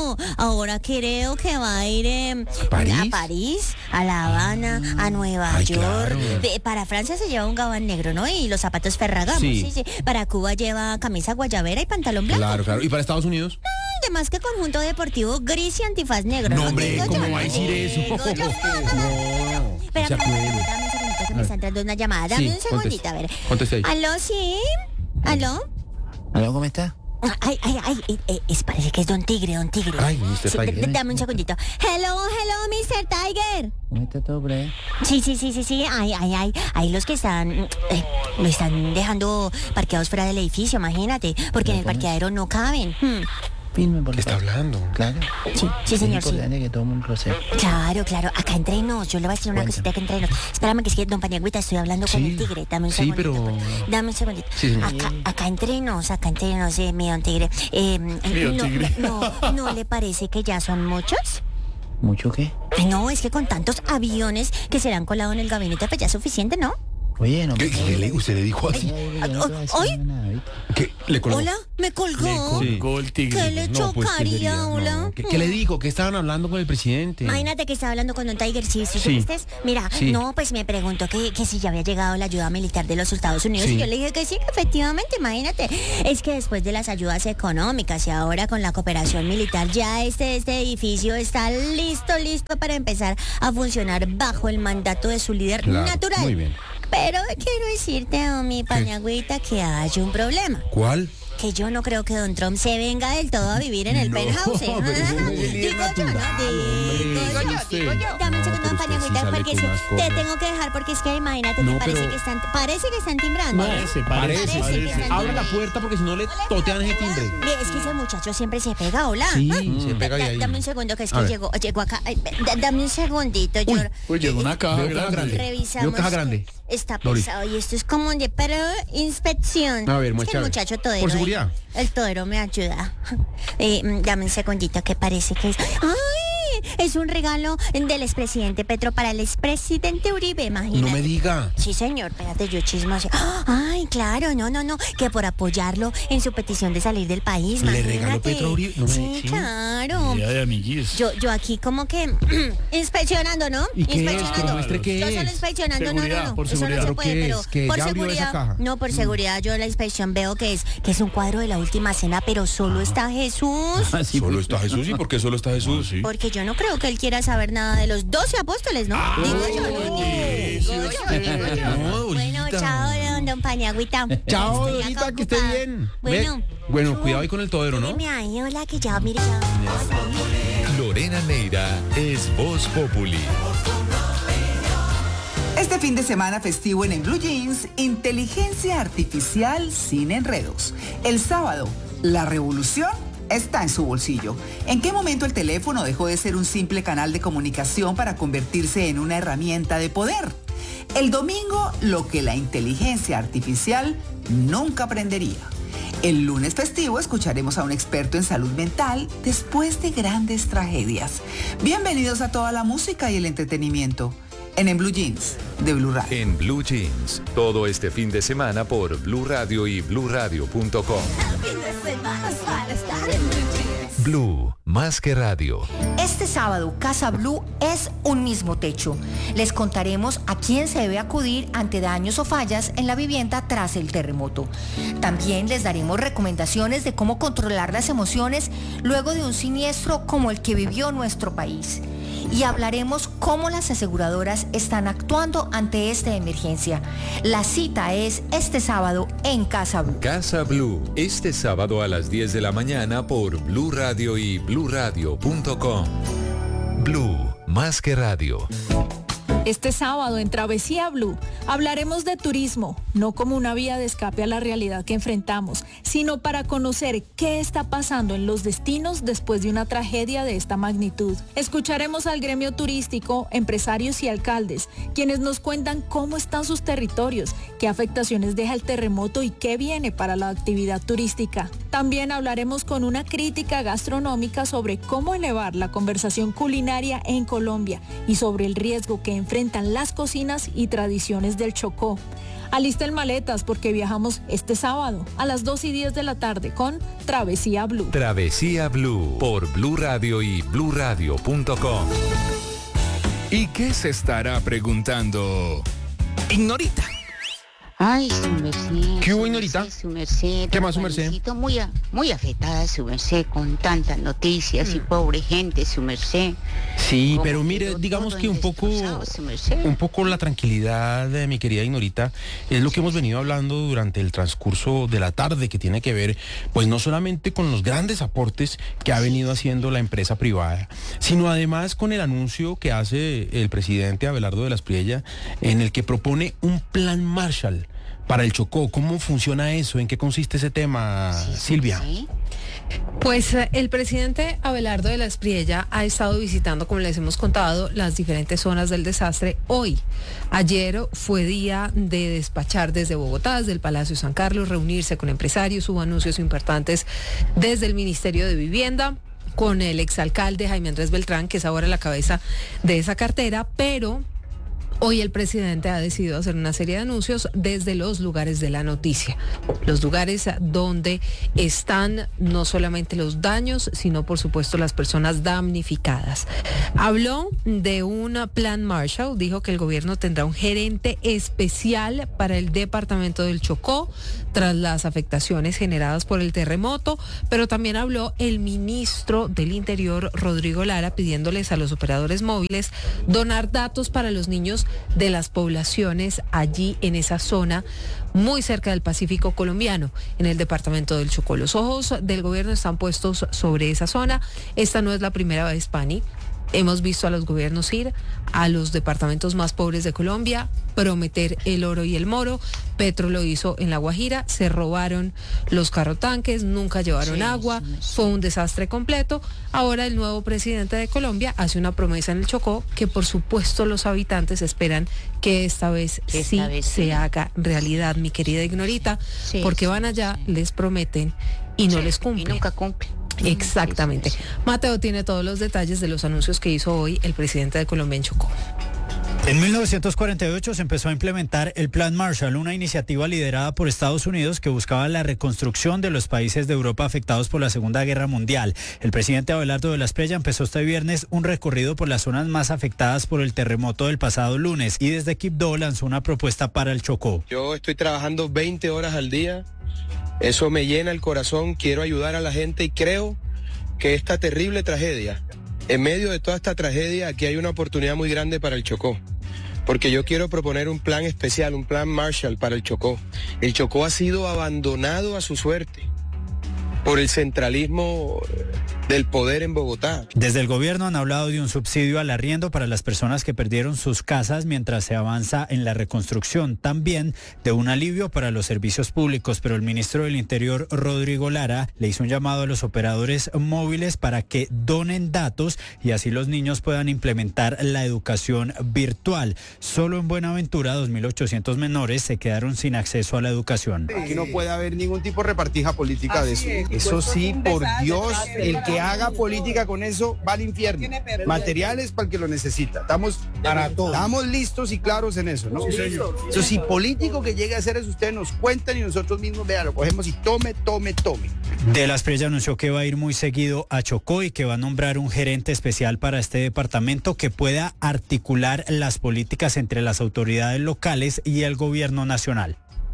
Speaker 6: Ahora creo que va a ir eh,
Speaker 1: ¿París?
Speaker 6: a París, a La Habana, a Nueva
Speaker 1: Ay,
Speaker 6: York.
Speaker 1: claro.
Speaker 6: De- para Francia se lleva un gabán negro, ¿no? Y los zapatos Ferragamo.
Speaker 1: Sí.
Speaker 6: Sí, sí. Para Cuba lleva camisa guayabera y pantalón blanco.
Speaker 1: Claro, claro. ¿Y para Estados Unidos?
Speaker 6: Además que conjunto deportivo gris y antifaz negro.
Speaker 1: No, hombre,
Speaker 6: Digo
Speaker 1: ¿cómo
Speaker 6: yo,
Speaker 1: va a decir eso?
Speaker 6: digo yo.
Speaker 1: No, no
Speaker 6: Espera,
Speaker 1: se
Speaker 6: espera,
Speaker 1: acuerde.
Speaker 6: dame un segundito. que me está entrando una llamada. Dame
Speaker 1: Sí,
Speaker 6: un segundito, a ver.
Speaker 1: conteste ahí.
Speaker 6: ¿Aló, sí? ¿Aló?
Speaker 8: ¿Aló, cómo está?
Speaker 6: Ay, ay, ay, eh, eh, es, parece que es Don Tigre, Don Tigre.
Speaker 1: Ay, mister
Speaker 6: Sí,
Speaker 1: Tiger.
Speaker 6: d- dame un segundito. Hello, hello, mister Tiger.
Speaker 8: ¿Cómo está todo por ahí?
Speaker 6: Sí, sí, sí, sí, sí. Ay, ay, ay. Hay los que están, eh, lo están dejando parqueados fuera del edificio, imagínate. Porque en el
Speaker 8: ¿Cómo es?
Speaker 6: parqueadero no caben. Hmm.
Speaker 8: Firme, por
Speaker 1: ¿Qué está
Speaker 8: favor.
Speaker 1: hablando?
Speaker 8: Claro.
Speaker 6: Sí, sí, señor,
Speaker 8: Es
Speaker 6: sí.
Speaker 8: importante que todo el mundo lo sepa.
Speaker 6: Claro, claro. Acá entre nos. Yo le voy a decir una
Speaker 8: Cuéntame.
Speaker 6: cosita que entre nos. Espérame, que es que don Paniagüita, estoy hablando con
Speaker 1: Sí.
Speaker 6: el tigre. Dame un
Speaker 1: Sí,
Speaker 6: segundito.
Speaker 1: pero-
Speaker 6: pues. Dame un segundito.
Speaker 1: Sí, señor.
Speaker 6: Acá, acá entre nos, acá entre nos, eh, mi don tigre. Eh,
Speaker 2: Mi don
Speaker 6: no,
Speaker 2: tigre.
Speaker 6: No, ¿no le parece que ya son muchos?
Speaker 8: ¿Mucho qué?
Speaker 6: Ay, no, es que con tantos aviones que se le han colado en el gabinete, pues ya es suficiente, ¿no?
Speaker 8: Oye, no
Speaker 1: ¿Qué,
Speaker 8: me
Speaker 1: qué le, usted le dijo así?
Speaker 6: ¿Hoy?
Speaker 1: ¿Qué le colgó?
Speaker 6: Hola, me colgó.
Speaker 1: Sí.
Speaker 2: Colgó el tigre.
Speaker 6: ¿Qué le
Speaker 1: No, pues, ¿qué
Speaker 6: chocaría,
Speaker 1: sería? No,
Speaker 6: hola?
Speaker 1: ¿Qué, qué le dijo? ¿Qué estaban hablando con el presidente?
Speaker 6: Imagínate que estaba hablando con Don Tiger, ¿sí, sí,
Speaker 1: Sí.
Speaker 6: supiste? Mira,
Speaker 1: Sí.
Speaker 6: no, pues me preguntó que, que si ya había llegado la ayuda militar de los Estados Unidos
Speaker 1: Sí.
Speaker 6: y yo le dije que sí, que efectivamente, imagínate. Es que después de las ayudas económicas y ahora con la cooperación militar, ya este, este edificio está listo, listo para empezar a funcionar bajo el mandato de su líder
Speaker 1: Claro,
Speaker 6: natural.
Speaker 1: muy bien.
Speaker 6: Pero quiero decirte, oh, mi Paniagüita, que hay un problema.
Speaker 1: ¿Cuál?
Speaker 6: Que yo no creo que Don Trump se venga del todo a vivir en el
Speaker 1: No,
Speaker 6: penthouse. ¿eh?
Speaker 1: pero ese no es el líder
Speaker 6: Digo yo, ¿no?
Speaker 1: natural,
Speaker 6: Digo
Speaker 1: hombre.
Speaker 6: yo,
Speaker 1: Usted.
Speaker 6: digo yo. Dame un segundo,
Speaker 1: pero usted sí
Speaker 6: Paniagüita,
Speaker 1: sale
Speaker 6: porque es
Speaker 1: con
Speaker 6: que
Speaker 1: unas
Speaker 6: te
Speaker 1: cosas.
Speaker 6: tengo que dejar porque es que imagínate
Speaker 1: No,
Speaker 6: que parece
Speaker 1: pero-
Speaker 6: que están, parece que están timbrando. ¿eh?
Speaker 2: Parece, parece,
Speaker 6: Parece que
Speaker 2: parece.
Speaker 6: están
Speaker 1: Abra la
Speaker 6: timbrando.
Speaker 1: puerta porque si no le totean ese timbre.
Speaker 6: Ve, es que ese muchacho siempre se pega, hola.
Speaker 1: Sí,
Speaker 6: Ah,
Speaker 1: se
Speaker 6: da-
Speaker 1: pega
Speaker 6: da-
Speaker 1: ahí.
Speaker 6: Dame un segundo, que es
Speaker 1: A
Speaker 6: que
Speaker 1: ver.
Speaker 6: llegó, llegó acá. Ay, da- dame un segundito, yo.
Speaker 2: Uy, llegó una caja
Speaker 1: Veo caja
Speaker 2: grande.
Speaker 1: grande.
Speaker 6: Revisamos.
Speaker 1: Veo caja grande.
Speaker 6: Está
Speaker 1: Loli.
Speaker 6: pesado y esto es como de para inspección.
Speaker 1: A ver,
Speaker 6: es que
Speaker 1: muestra,
Speaker 6: el
Speaker 1: a ver.
Speaker 6: muchacho todero.
Speaker 1: Por seguridad.
Speaker 6: eh, El todero me ayuda. Eh, mm, dame un segundito que parece que es. ¡Ay! Es un regalo del expresidente Petro para el expresidente Uribe, imagínate.
Speaker 1: No me diga.
Speaker 6: Sí, señor, espérate, yo chismoso. Ay, claro, no, no, no, que por apoyarlo en su petición de salir del país,
Speaker 1: ¿Le
Speaker 6: imagínate.
Speaker 1: regaló Petro a Uribe? No me-
Speaker 6: sí,
Speaker 1: sí.
Speaker 6: claro.
Speaker 2: Día de amiguis.
Speaker 6: Yo, yo aquí como que inspeccionando, ¿no?
Speaker 1: ¿Y qué es?
Speaker 6: Inspeccionando.
Speaker 1: Pero muestre qué
Speaker 6: Yo solo
Speaker 1: es.
Speaker 6: inspeccionando, no, no,
Speaker 2: Seguridad,
Speaker 6: no.
Speaker 2: por
Speaker 6: Eso
Speaker 2: seguridad.
Speaker 6: no se
Speaker 1: ¿Pero
Speaker 6: puede,
Speaker 1: qué
Speaker 6: pero
Speaker 1: es? ¿Que
Speaker 6: por
Speaker 1: ya abrió esa
Speaker 6: seguridad.
Speaker 1: caja?
Speaker 6: No, por seguridad, yo en la inspección veo que es que es un cuadro de la última cena, pero solo está Jesús.
Speaker 1: Ah, Solo está Jesús. ¿Y por qué solo está Jesús? Sí.
Speaker 6: Porque yo no creo que él quiera saber nada de los doce apóstoles, ¿no? Digo yo, ¿no? Digo yo, digo yo.
Speaker 1: No,
Speaker 6: Bueno,
Speaker 1: Dolita.
Speaker 6: chao, don, don Paniagüita.
Speaker 1: Chao,
Speaker 6: Estoy acá
Speaker 1: Dorita, que esté
Speaker 6: ocupada.
Speaker 1: bien.
Speaker 6: Bueno.
Speaker 1: Ve- bueno, cuidado ahí con el todero, ¿no?
Speaker 6: Míreme ahí, hola, que ya, mire, ya.
Speaker 9: Lorena Neira es Voz Populi.
Speaker 10: Este fin de semana festivo en, en Blue Jeans, inteligencia artificial sin enredos. El sábado, la revolución está en su bolsillo. ¿En qué momento el teléfono dejó de ser un simple canal de comunicación para convertirse en una herramienta de poder? El domingo, lo que la inteligencia artificial nunca aprendería. El lunes festivo escucharemos a un experto en salud mental después de grandes tragedias. Bienvenidos a toda la música y el entretenimiento en En Blue Jeans de Blue Radio.
Speaker 9: En Blue Jeans, todo este fin de semana por Blue Radio y blue radio punto com. Blue, más que radio.
Speaker 11: Este sábado, Casa Blue es un mismo techo. Les contaremos a quién se debe acudir ante daños o fallas en la vivienda tras el terremoto. También les daremos recomendaciones de cómo controlar las emociones luego de un siniestro como el que vivió nuestro país. Y hablaremos cómo las aseguradoras están actuando ante esta emergencia. La cita es este sábado en Casa Blue.
Speaker 9: Casa Blue, este sábado a las diez de la mañana por Blue Radio y blue radio punto com. Blue, más que radio.
Speaker 12: Este sábado en Travesía Blue hablaremos de turismo, no como una vía de escape a la realidad que enfrentamos, sino para conocer qué está pasando en los destinos después de una tragedia de esta magnitud. Escucharemos al gremio turístico, empresarios y alcaldes, quienes nos cuentan cómo están sus territorios, qué afectaciones deja el terremoto y qué viene para la actividad turística. También hablaremos con una crítica gastronómica sobre cómo elevar la conversación culinaria en Colombia y sobre el riesgo que enfrentan las cocinas y tradiciones del Chocó. Alisten maletas porque viajamos este sábado a las dos y diez de la tarde con Travesía Blue.
Speaker 9: Travesía Blue por Blue Radio y blue radio punto com.
Speaker 13: ¿Y qué se estará preguntando Ignorita? Ay, su merced.
Speaker 1: ¿Qué hubo,
Speaker 13: su
Speaker 1: Ignorita?
Speaker 13: merced, Su merced.
Speaker 1: ¿Qué
Speaker 13: don
Speaker 1: más, su merced?
Speaker 13: Juancito, Muy, a- muy afectada, su merced, con tantas noticias y pobre gente, su merced.
Speaker 1: Sí,
Speaker 13: Como
Speaker 1: pero mire,
Speaker 13: quedó
Speaker 1: digamos
Speaker 13: todo
Speaker 1: que un poco,
Speaker 13: destrozado, su merced.
Speaker 1: un poco la tranquilidad de mi querida Ignorita es lo que hemos venido hablando durante el transcurso de la tarde, que tiene que ver, pues no solamente con los grandes aportes que ha venido haciendo la empresa privada, sino además con el anuncio que hace el presidente Abelardo de la Espriella, en el que propone un plan Marshall para el Chocó. ¿Cómo funciona eso? ¿En qué consiste ese tema, Silvia?
Speaker 7: Pues eh, el presidente Abelardo de la Espriella ha estado visitando, como les hemos contado, las diferentes zonas del desastre hoy. Ayer fue día de despachar desde Bogotá, desde el Palacio San Carlos, reunirse con empresarios, hubo anuncios importantes desde el Ministerio de Vivienda, con el exalcalde Jaime Andrés Beltrán, que es ahora la cabeza de esa cartera, pero hoy el presidente ha decidido hacer una serie de anuncios desde los lugares de la noticia, los lugares donde están no solamente los daños, sino por supuesto las personas damnificadas. Habló de un plan Marshall, dijo que el gobierno tendrá un gerente especial para el departamento del Chocó tras las afectaciones generadas por el terremoto, pero también habló el ministro del Interior, Rodrigo Lara, pidiéndoles a los operadores móviles donar datos para los niños de las poblaciones allí en esa zona muy cerca del Pacífico colombiano, en el departamento del Chocó. Los ojos del gobierno están puestos sobre esa zona. Esta no es la primera vez, Pani. Hemos visto a los gobiernos ir a los departamentos más pobres de Colombia, prometer el oro y el moro. Petro lo hizo en La Guajira, se robaron los carrotanques, nunca llevaron
Speaker 13: Sí,
Speaker 7: agua,
Speaker 13: sí, sí.
Speaker 7: fue un desastre completo. Ahora el nuevo presidente de Colombia hace una promesa en el Chocó que por supuesto los habitantes esperan que esta vez
Speaker 13: Que esta
Speaker 7: sí
Speaker 13: vez
Speaker 7: se
Speaker 13: sí.
Speaker 7: haga realidad, mi querida Ignorita,
Speaker 13: Sí,
Speaker 7: porque
Speaker 13: sí,
Speaker 7: van allá,
Speaker 13: sí.
Speaker 7: les prometen y no les
Speaker 13: Y
Speaker 7: cumplen.
Speaker 13: nunca cumple.
Speaker 7: Exactamente.
Speaker 13: Sí, sí, sí.
Speaker 7: Mateo tiene todos los detalles de los anuncios que hizo hoy el presidente de Colombia en Chocó.
Speaker 14: En mil novecientos cuarenta y ocho se empezó a implementar el Plan Marshall, una iniciativa liderada por Estados Unidos que buscaba la reconstrucción de los países de Europa afectados por la Segunda Guerra Mundial. El presidente Abelardo de la Espriella empezó este viernes un recorrido por las zonas más afectadas por el terremoto del pasado lunes y desde Quibdó lanzó una propuesta para el Chocó.
Speaker 15: Yo estoy trabajando veinte horas al día, eso me llena el corazón, quiero ayudar a la gente y creo que esta terrible tragedia, en medio de toda esta tragedia, aquí hay una oportunidad muy grande para el Chocó, porque yo quiero proponer un plan especial, un plan Marshall para el Chocó. El Chocó ha sido abandonado a su suerte por el centralismo del poder en Bogotá.
Speaker 14: Desde el gobierno han hablado de un subsidio al arriendo para las personas que perdieron sus casas mientras se avanza en la reconstrucción. También de un alivio para los servicios públicos, pero el ministro del Interior, Rodrigo Lara, le hizo un llamado a los operadores móviles para que donen datos y así los niños puedan implementar la educación virtual. Solo en Buenaventura, dos mil ochocientos menores se quedaron sin acceso a la educación.
Speaker 16: Aquí no puede haber ningún tipo de repartija política de eso. Eso sí, por Dios, el que haga política con eso va al infierno. Materiales para el que lo necesita. Estamos, para todos. Estamos listos y claros en eso, ¿no? Eso sí, político que llegue a hacer eso, ustedes nos cuentan y nosotros mismos, vean, lo cogemos y tome, tome, tome.
Speaker 14: De la Espriella anunció que va a ir muy seguido a Chocó y que va a nombrar un gerente especial para este departamento que pueda articular las políticas entre las autoridades locales y el gobierno nacional.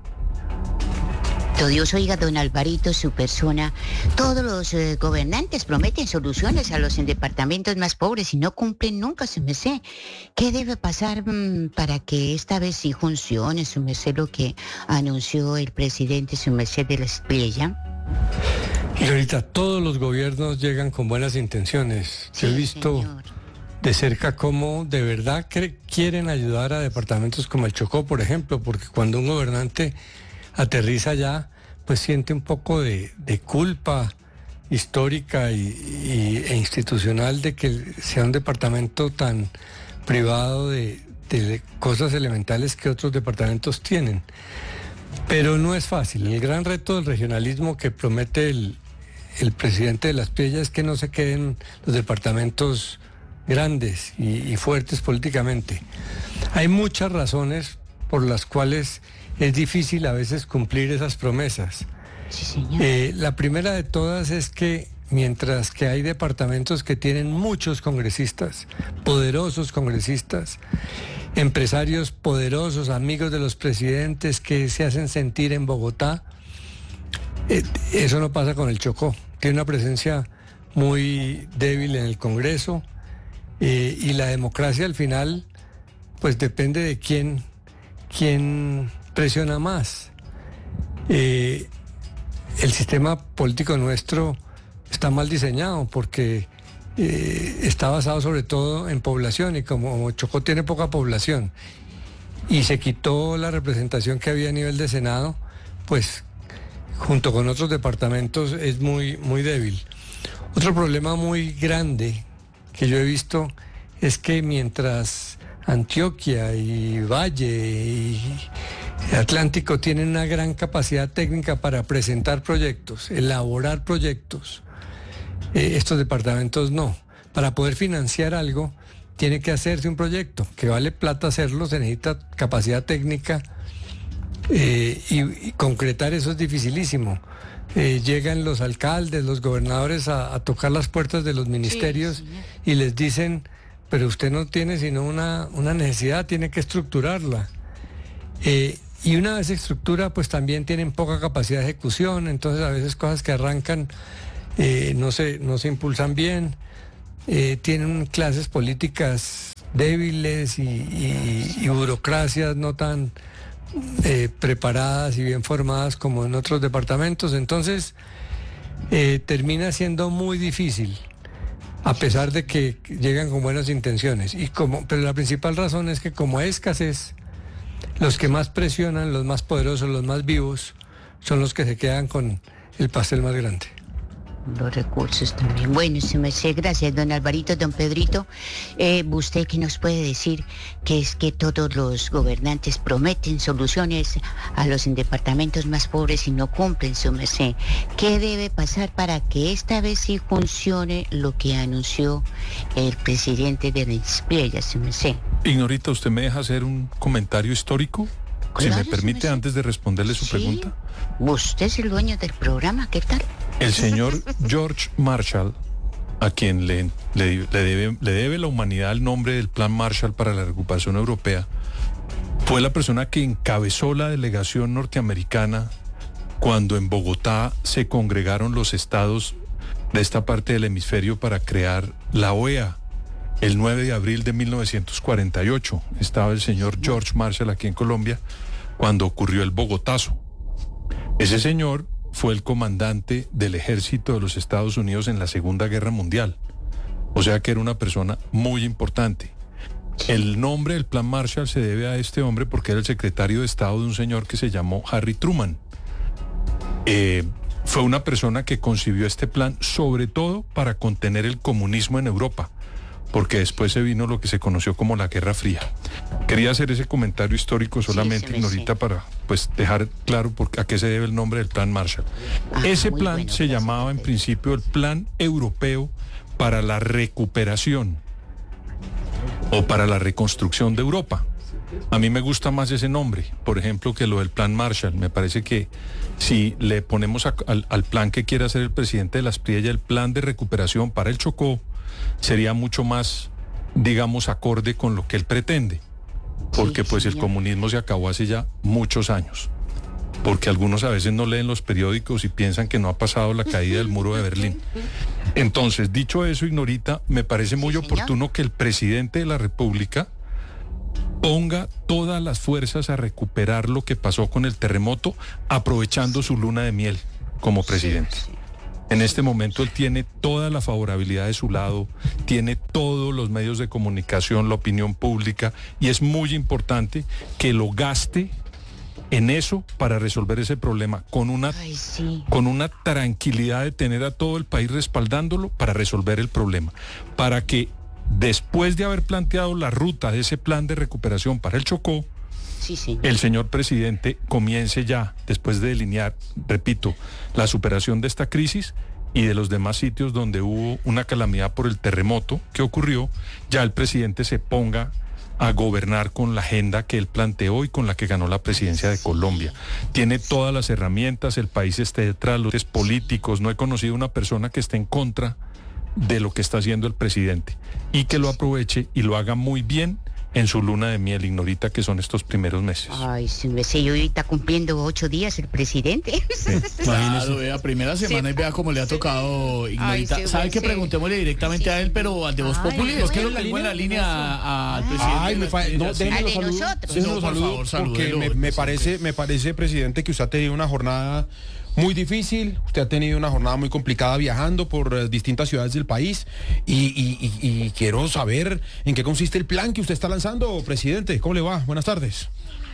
Speaker 13: Dios oiga, don Alvarito, su persona. Todos los eh, gobernantes prometen soluciones a los departamentos más pobres y no cumplen nunca, su merced. ¿Qué debe pasar mmm, para que esta vez sí funcione, su merced, lo que anunció el presidente, su merced de la Espriella?
Speaker 17: Y ahorita todos los gobiernos llegan con buenas intenciones.
Speaker 13: Sí,
Speaker 17: Yo he visto
Speaker 13: señor.
Speaker 17: de cerca cómo de verdad cre- quieren ayudar a departamentos como el Chocó, por ejemplo, porque cuando un gobernante aterriza allá, pues siente un poco de, de culpa histórica y, y, e institucional de que sea un departamento tan privado de, de cosas elementales que otros departamentos tienen. Pero no es fácil. El gran reto del regionalismo que promete el, el presidente de la Espriella es que no se queden los departamentos grandes y, y fuertes políticamente. Hay muchas razones por las cuales es difícil a veces cumplir esas promesas.
Speaker 13: Sí, señor.
Speaker 17: Eh, la primera de todas es que mientras que hay departamentos que tienen muchos congresistas, poderosos congresistas, empresarios poderosos, amigos de los presidentes que se hacen sentir en Bogotá. Eh, eso no pasa con el Chocó. Tiene una presencia muy débil en el Congreso eh, y la democracia al final pues depende de quién, quién presiona más. Eh, el sistema político nuestro está mal diseñado porque eh, está basado sobre todo en población y como Chocó tiene poca población y se quitó la representación que había a nivel de Senado, pues junto con otros departamentos es muy, muy débil. Otro problema muy grande que yo he visto es que mientras Antioquia y Valle y Atlántico tienen una gran capacidad técnica para presentar proyectos, elaborar proyectos, eh, estos departamentos no. Para poder financiar algo tiene que hacerse un proyecto, que vale plata hacerlo, se necesita capacidad técnica eh, y, y concretar eso es dificilísimo. Eh, llegan los alcaldes, los gobernadores a, a tocar las puertas de los ministerios sí, sí. y les dicen, pero usted no tiene sino una, una necesidad, tiene que estructurarla. Eh, y una vez se estructura, pues también tienen poca capacidad de ejecución, entonces a veces cosas que arrancan eh, no, se, no se impulsan bien, eh, tienen clases políticas débiles y, y, y burocracias no tan eh, preparadas y bien formadas como en otros departamentos, entonces eh, termina siendo muy difícil. A pesar de que llegan con buenas intenciones. Y como, pero la principal razón es que como hay escasez, los que más presionan, los más poderosos, los más vivos, son los que se quedan con el pastel más grande.
Speaker 13: Los recursos también. Bueno, se me sé, gracias, don Alvarito, don Pedrito. Eh, ¿Usted qué nos puede decir? Que es que todos los gobernantes prometen soluciones a los departamentos más pobres y no cumplen, su merced. ¿Qué debe pasar para que esta vez sí funcione lo que anunció el presidente de la Espriella, su merced?
Speaker 4: Ignorita, ¿usted me deja hacer un comentario histórico? Claro, si me permite, antes de responderle su sí. pregunta.
Speaker 13: Usted es el dueño del programa, ¿qué tal?
Speaker 4: El señor George Marshall, a quien le, le, le, debe, le debe la humanidad el nombre del Plan Marshall para la recuperación europea, fue la persona que encabezó la delegación norteamericana cuando en Bogotá se congregaron los estados de esta parte del hemisferio para crear la O E A. El nueve de abril de mil novecientos cuarenta y ocho estaba el señor George Marshall aquí en Colombia cuando ocurrió el Bogotazo. Ese señor fue el comandante del ejército de los Estados Unidos en la Segunda Guerra Mundial. O sea que era una persona muy importante. El nombre del Plan Marshall se debe a este hombre porque era el secretario de Estado de un señor que se llamó Harry Truman. Eh, fue una persona que concibió este plan sobre todo para contener el comunismo en Europa, porque después se vino lo que se conoció como la Guerra Fría. Quería hacer ese comentario histórico solamente, sí, Ignorita, para pues dejar claro por, a qué se debe el nombre del Plan Marshall. Ah, ese plan bueno, se llamaba en principio el Plan Europeo para la Recuperación o para la Reconstrucción de Europa. A mí me gusta más ese nombre, por ejemplo, que lo del Plan Marshall. Me parece que si le ponemos a, al, al plan que quiere hacer el presidente de la Espriella, el Plan de Recuperación para el Chocó, sería mucho más, digamos, acorde con lo que él pretende, porque sí, pues señor. El comunismo se acabó hace ya muchos años, porque algunos a veces no leen los periódicos y piensan que no ha pasado la caída del muro de Berlín. Entonces, dicho eso, Ignorita, me parece muy sí, oportuno que el presidente de la República ponga todas las fuerzas a recuperar lo que pasó con el terremoto, aprovechando su luna de miel como presidente. Sí, sí. En este momento él tiene toda la favorabilidad de su lado, tiene todos los medios de comunicación, la opinión pública, y es muy importante que lo gaste en eso para resolver ese problema, con una, Ay, sí. con una tranquilidad de tener a todo el país respaldándolo para resolver el problema, para que después de haber planteado la ruta de ese plan de recuperación para el Chocó, sí, sí. el señor presidente comience ya, después de delinear, repito, la superación de esta crisis y de los demás sitios donde hubo una calamidad por el terremoto que ocurrió, ya el presidente se ponga a gobernar con la agenda que él planteó y con la que ganó la presidencia de Colombia. Tiene todas las herramientas, el país está detrás, los políticos, no he conocido una persona que esté en contra de lo que está haciendo el presidente, y que lo aproveche y lo haga muy bien en su luna de miel, Ignorita, que son estos primeros meses.
Speaker 13: Ay, sí, me sé, yo ahorita cumpliendo ocho días el presidente.
Speaker 2: Claro, vea, primera semana y vea cómo le ha tocado, Ignorita.
Speaker 7: Ay, sí,
Speaker 2: ¿Sabe
Speaker 7: sí.
Speaker 2: que preguntémosle directamente a él, pero al de Voz
Speaker 7: Ay,
Speaker 2: Populi? Es que
Speaker 7: bueno,
Speaker 2: lo tengo en la línea a- al
Speaker 1: Ay,
Speaker 2: presidente.
Speaker 1: me pa- no, déjeme
Speaker 13: Al
Speaker 1: los
Speaker 13: de
Speaker 1: saludos.
Speaker 13: nosotros.
Speaker 1: Déjeme
Speaker 2: No,
Speaker 1: los
Speaker 2: por
Speaker 1: saludos,
Speaker 2: favor,
Speaker 1: porque
Speaker 2: salúdelo,
Speaker 1: me, me
Speaker 2: presidente.
Speaker 1: parece, me parece, presidente, que usted ha tenido una jornada muy difícil, usted ha tenido una jornada muy complicada viajando por eh, distintas ciudades del país y, y- y- y quiero saber en qué consiste el plan que usted está lanzando, presidente. ¿Cómo le va? Buenas tardes.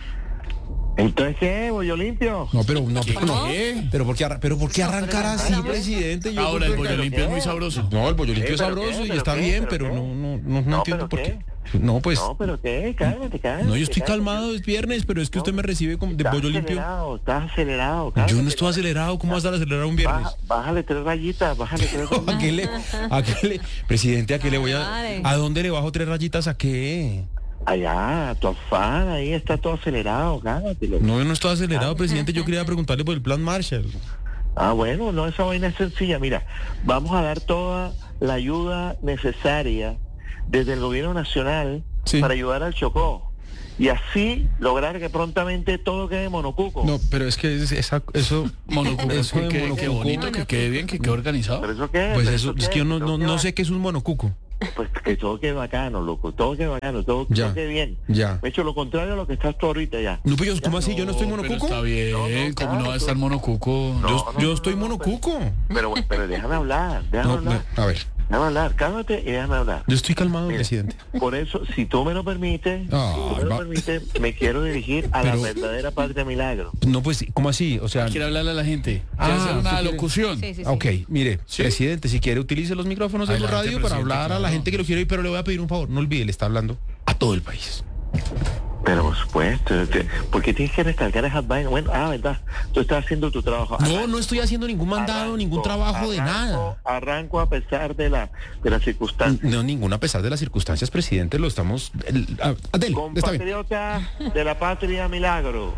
Speaker 18: Entonces, ¿qué? ¿Bollo limpio?
Speaker 1: No, pero no, pero no.
Speaker 2: ¿Qué?
Speaker 1: Pero ¿por qué, arran- pero ¿por qué arrancar así, presidente? Yo
Speaker 2: Ahora el
Speaker 1: creo que-
Speaker 2: bollo limpio es muy sabroso.
Speaker 1: No, el bollo limpio
Speaker 18: ¿Qué?
Speaker 1: es
Speaker 18: ¿Pero
Speaker 1: sabroso
Speaker 18: qué?
Speaker 1: y
Speaker 18: ¿Pero
Speaker 1: está
Speaker 18: qué?
Speaker 1: bien,
Speaker 18: ¿Pero
Speaker 1: pero
Speaker 18: qué?
Speaker 1: no, no, no, no
Speaker 18: No,
Speaker 1: entiendo
Speaker 18: ¿pero
Speaker 1: por qué.
Speaker 18: qué?
Speaker 1: No, pues.
Speaker 18: No, pero ¿qué? Cálmate, cálmate.
Speaker 1: No, yo estoy
Speaker 18: cálmate.
Speaker 1: calmado, es viernes, pero es que usted me recibe como de
Speaker 18: Estás
Speaker 1: bollo limpio.
Speaker 18: acelerado, estás acelerado.
Speaker 1: Yo
Speaker 18: cálmate.
Speaker 1: no estoy acelerado, ¿cómo vas a estar acelerado un viernes?
Speaker 18: Baja- bájale tres rayitas, bájale tres rayitas.
Speaker 1: ¿A qué le, a qué le, presidente, a qué le voy a,
Speaker 7: Vale.
Speaker 1: a dónde le bajo tres rayitas a qué?
Speaker 18: Allá, tu afán, ahí está todo acelerado, cálmate. loco.
Speaker 1: No, yo no estoy acelerado, presidente, yo quería preguntarle por el plan Marshall.
Speaker 18: Ah, bueno, no, esa vaina es sencilla. Mira, vamos a dar toda la ayuda necesaria desde el gobierno nacional
Speaker 1: Sí.
Speaker 18: para ayudar al Chocó. Y así lograr que prontamente todo quede monocuco.
Speaker 1: No, pero es que es- esa- eso,
Speaker 2: Monocuco,
Speaker 1: eso
Speaker 2: que
Speaker 1: de
Speaker 2: quede- qué
Speaker 1: monocuco,
Speaker 2: bonito, que quede bien, que quede organizado.
Speaker 18: ¿Pero eso qué?
Speaker 1: pues
Speaker 18: ¿Pero
Speaker 1: eso, es
Speaker 18: qué?
Speaker 1: que yo no,
Speaker 18: ¿Pero
Speaker 1: no,
Speaker 18: qué
Speaker 1: no
Speaker 18: va?
Speaker 1: sé qué es un monocuco.
Speaker 18: Pues que todo quede bacano, loco, todo quede bacano, todo,
Speaker 1: Ya,
Speaker 18: todo quede bien.
Speaker 1: ya.
Speaker 18: De hecho, lo contrario a lo que estás tú ahorita ya.
Speaker 1: No, pues yo, ¿cómo así? ¿Yo no estoy
Speaker 2: Pero
Speaker 1: monocuco?
Speaker 2: está bien,
Speaker 18: No, no,
Speaker 2: ¿cómo no
Speaker 18: claro,
Speaker 2: va a estar
Speaker 18: tú-
Speaker 2: monocuco?
Speaker 18: No,
Speaker 1: Yo,
Speaker 18: no,
Speaker 1: yo
Speaker 18: no,
Speaker 1: estoy
Speaker 18: no, no,
Speaker 1: monocuco.
Speaker 18: Pero, pero déjame hablar, déjame
Speaker 1: No,
Speaker 18: hablar.
Speaker 1: a ver,
Speaker 18: Déjame hablar, cálmate y déjame hablar.
Speaker 1: yo estoy calmado,
Speaker 18: Mira,
Speaker 1: presidente.
Speaker 18: Por eso, si tú me lo permites,
Speaker 1: Ah,
Speaker 18: si tú me lo
Speaker 1: va-
Speaker 18: permites, me quiero dirigir a
Speaker 1: Pero-
Speaker 18: la verdadera patria milagro.
Speaker 1: No, pues, ¿cómo así? O sea,
Speaker 2: Quiere hablarle a la gente.
Speaker 1: Ah,
Speaker 2: Quiere hacer
Speaker 1: ¿usted
Speaker 2: una
Speaker 1: quiere?
Speaker 2: locución.
Speaker 7: Sí, sí, sí.
Speaker 1: ok, mire,
Speaker 2: ¿Sí?
Speaker 1: presidente, si quiere utilice los micrófonos de la
Speaker 2: Adelante,
Speaker 1: radio para
Speaker 2: presidente,
Speaker 1: hablar a la
Speaker 2: claro.
Speaker 1: gente que lo quiere oír, pero le voy a pedir un favor, no olvide, le está hablando a todo el país.
Speaker 18: Pero por supuesto, te- porque tienes que recalcar esas vainas. Bueno, ah, verdad, tú estás haciendo tu trabajo.
Speaker 1: No, no estoy haciendo ningún mandado,
Speaker 18: Arranco,
Speaker 1: ningún trabajo de
Speaker 18: arranco,
Speaker 1: nada.
Speaker 18: Arranco a pesar de la de las circunstancias.
Speaker 1: No, ninguna a pesar de las circunstancias, presidente, lo estamos... el- a- Adel, está bien.
Speaker 18: Compatriotas de la patria milagro,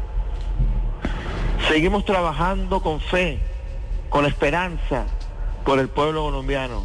Speaker 18: seguimos trabajando con fe, con esperanza por el pueblo colombiano.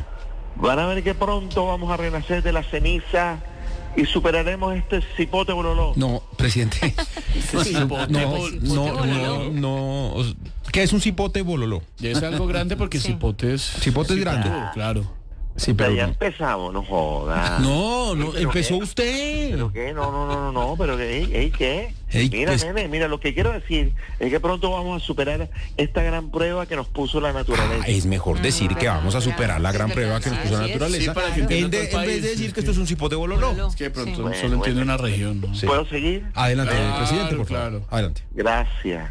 Speaker 18: Van a ver que pronto vamos a renacer de la ceniza y superaremos este cipote bololó.
Speaker 1: No, presidente.
Speaker 2: Cipote
Speaker 1: no,
Speaker 2: bol-
Speaker 1: no,
Speaker 7: bololó.
Speaker 1: no, no, o- ¿qué es un cipote bololó?
Speaker 2: Ya es algo grande porque
Speaker 7: Sí.
Speaker 2: cipote es...
Speaker 1: Cipote es grande.
Speaker 2: Claro, claro.
Speaker 1: Sí,
Speaker 18: O sea,
Speaker 1: pero
Speaker 18: ya
Speaker 1: no.
Speaker 18: empezamos, no jodas.
Speaker 1: No, no,
Speaker 18: ¿Pero
Speaker 1: empezó
Speaker 18: qué?
Speaker 1: usted.
Speaker 18: ¿Pero qué? No, no, no, no, no, pero que, ey, ey, ¿qué?
Speaker 1: Ey,
Speaker 18: mira,
Speaker 1: pues-
Speaker 18: nene, mira, lo que quiero decir es que pronto vamos a superar esta gran prueba que nos puso la naturaleza.
Speaker 1: Ah, es mejor decir que vamos a superar la gran prueba que nos puso la
Speaker 7: Así es.
Speaker 1: naturaleza
Speaker 2: Sí, para que
Speaker 1: en,
Speaker 2: entienda
Speaker 1: de-
Speaker 2: todo el
Speaker 1: en vez
Speaker 2: país.
Speaker 1: de decir que esto es un cipote bololó.
Speaker 2: Es que de pronto
Speaker 7: Sí.
Speaker 18: Bueno,
Speaker 2: solo entiende
Speaker 18: bueno.
Speaker 2: una región, ¿no?
Speaker 1: Sí.
Speaker 18: ¿Puedo seguir?
Speaker 1: Adelante,
Speaker 2: Claro,
Speaker 1: presidente, por favor.
Speaker 2: claro.
Speaker 1: Adelante.
Speaker 18: Gracias.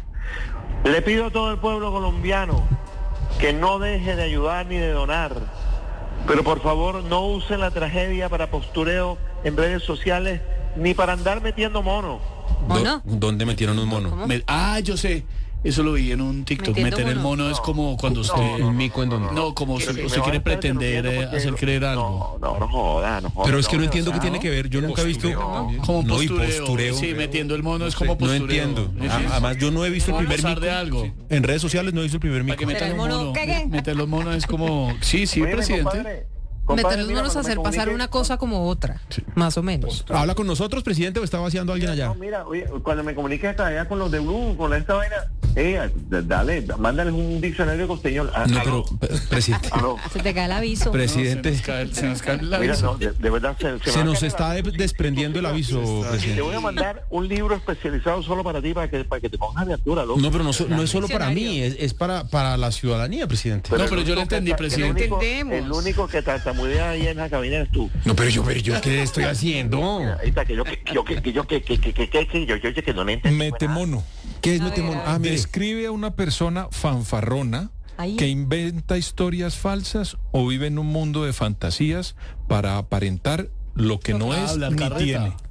Speaker 18: Le pido a todo el pueblo colombiano que no deje de ayudar ni de donar. Pero por favor no usen la tragedia para postureo en redes sociales ni para andar metiendo mono.
Speaker 7: ¿Mono?
Speaker 1: Do- ¿Dónde metieron un mono?
Speaker 7: ¿Cómo?
Speaker 2: Me- ah, yo sé. Eso lo vi en un TikTok.
Speaker 7: Metiendo
Speaker 2: Meter el
Speaker 7: mono.
Speaker 2: mono es como cuando
Speaker 18: No,
Speaker 2: usted...
Speaker 1: ¿Un mico en dónde?
Speaker 2: No, como
Speaker 18: Pero
Speaker 2: si
Speaker 18: si me
Speaker 2: usted
Speaker 18: van a
Speaker 2: quiere
Speaker 18: estar
Speaker 2: pretender
Speaker 18: interrumpiendo
Speaker 2: eh,
Speaker 18: porque-
Speaker 2: hacer creer algo.
Speaker 18: No, no, no joda, no joda.
Speaker 1: Pero es que no entiendo qué
Speaker 18: no,
Speaker 1: tiene que ver. Yo nunca he visto.
Speaker 2: Como
Speaker 1: No, y
Speaker 2: postureo.
Speaker 1: postureo.
Speaker 2: Sí, metiendo el mono es como
Speaker 1: No
Speaker 2: postureo.
Speaker 1: entiendo.
Speaker 2: ¿Sí?
Speaker 1: A- Además, yo no he visto el
Speaker 2: Vamos a
Speaker 1: primer
Speaker 2: usar de
Speaker 1: mico.
Speaker 2: algo.
Speaker 1: En redes sociales no he visto el primer
Speaker 2: Para
Speaker 1: mico.
Speaker 2: que metan
Speaker 7: el
Speaker 2: el
Speaker 7: mono,
Speaker 2: mono.
Speaker 7: ¿qué, qué?
Speaker 2: Meter los monos es como... Sí, sí,
Speaker 18: Oye,
Speaker 2: presidente.
Speaker 18: compadre, compadre,
Speaker 7: Meter los
Speaker 18: mira,
Speaker 7: monos a
Speaker 18: cuando me
Speaker 7: hacer pasar
Speaker 18: comunique-
Speaker 7: una cosa como otra, más o menos.
Speaker 1: ¿Habla con nosotros, presidente, o está vaciando a alguien allá?
Speaker 18: No, mira, oye, cuando me comunique hasta allá con los de Blue, con esta vaina, eh, dale, mándales un diccionario costeñol. Ah,
Speaker 1: No,
Speaker 18: aló,
Speaker 1: pero, pe- presidente.
Speaker 18: aló.
Speaker 7: Se te cae el aviso.
Speaker 1: Presidente.
Speaker 2: No, se nos cae, se nos cae la
Speaker 18: Mira,
Speaker 2: visa.
Speaker 18: no, de, de verdad se, se
Speaker 1: Se
Speaker 18: me va
Speaker 1: nos
Speaker 18: a caer
Speaker 1: está
Speaker 18: la-
Speaker 1: de- desprendiendo el aviso,
Speaker 18: Te
Speaker 1: presidente.
Speaker 18: voy a mandar un libro especializado solo para ti, para que, para que te pongas de altura, loco.
Speaker 1: No, pero no, so- no es solo para mí, es, es para, para la ciudadanía, presidente.
Speaker 2: No, pero
Speaker 18: el
Speaker 2: yo lo
Speaker 18: único que
Speaker 2: entendí,
Speaker 18: ta-
Speaker 2: presidente.
Speaker 18: El único,
Speaker 7: Entendemos.
Speaker 18: el único que tartamudea ahí en la cabina eres tú.
Speaker 1: No, pero yo, pero yo, ¿qué estoy haciendo?
Speaker 18: Ahí está, que yo, que yo, que que yo, que que que que que que yo, yo, yo, que no le entendí.
Speaker 4: Metemono.
Speaker 1: ¿Qué es metemono? Ah, mire.
Speaker 4: Describe a una persona fanfarrona
Speaker 7: Ahí.
Speaker 4: que inventa historias falsas o vive en un mundo de fantasías para aparentar lo que no
Speaker 2: Ah,
Speaker 4: es
Speaker 2: hablar
Speaker 4: ni
Speaker 2: carreta.
Speaker 4: tiene.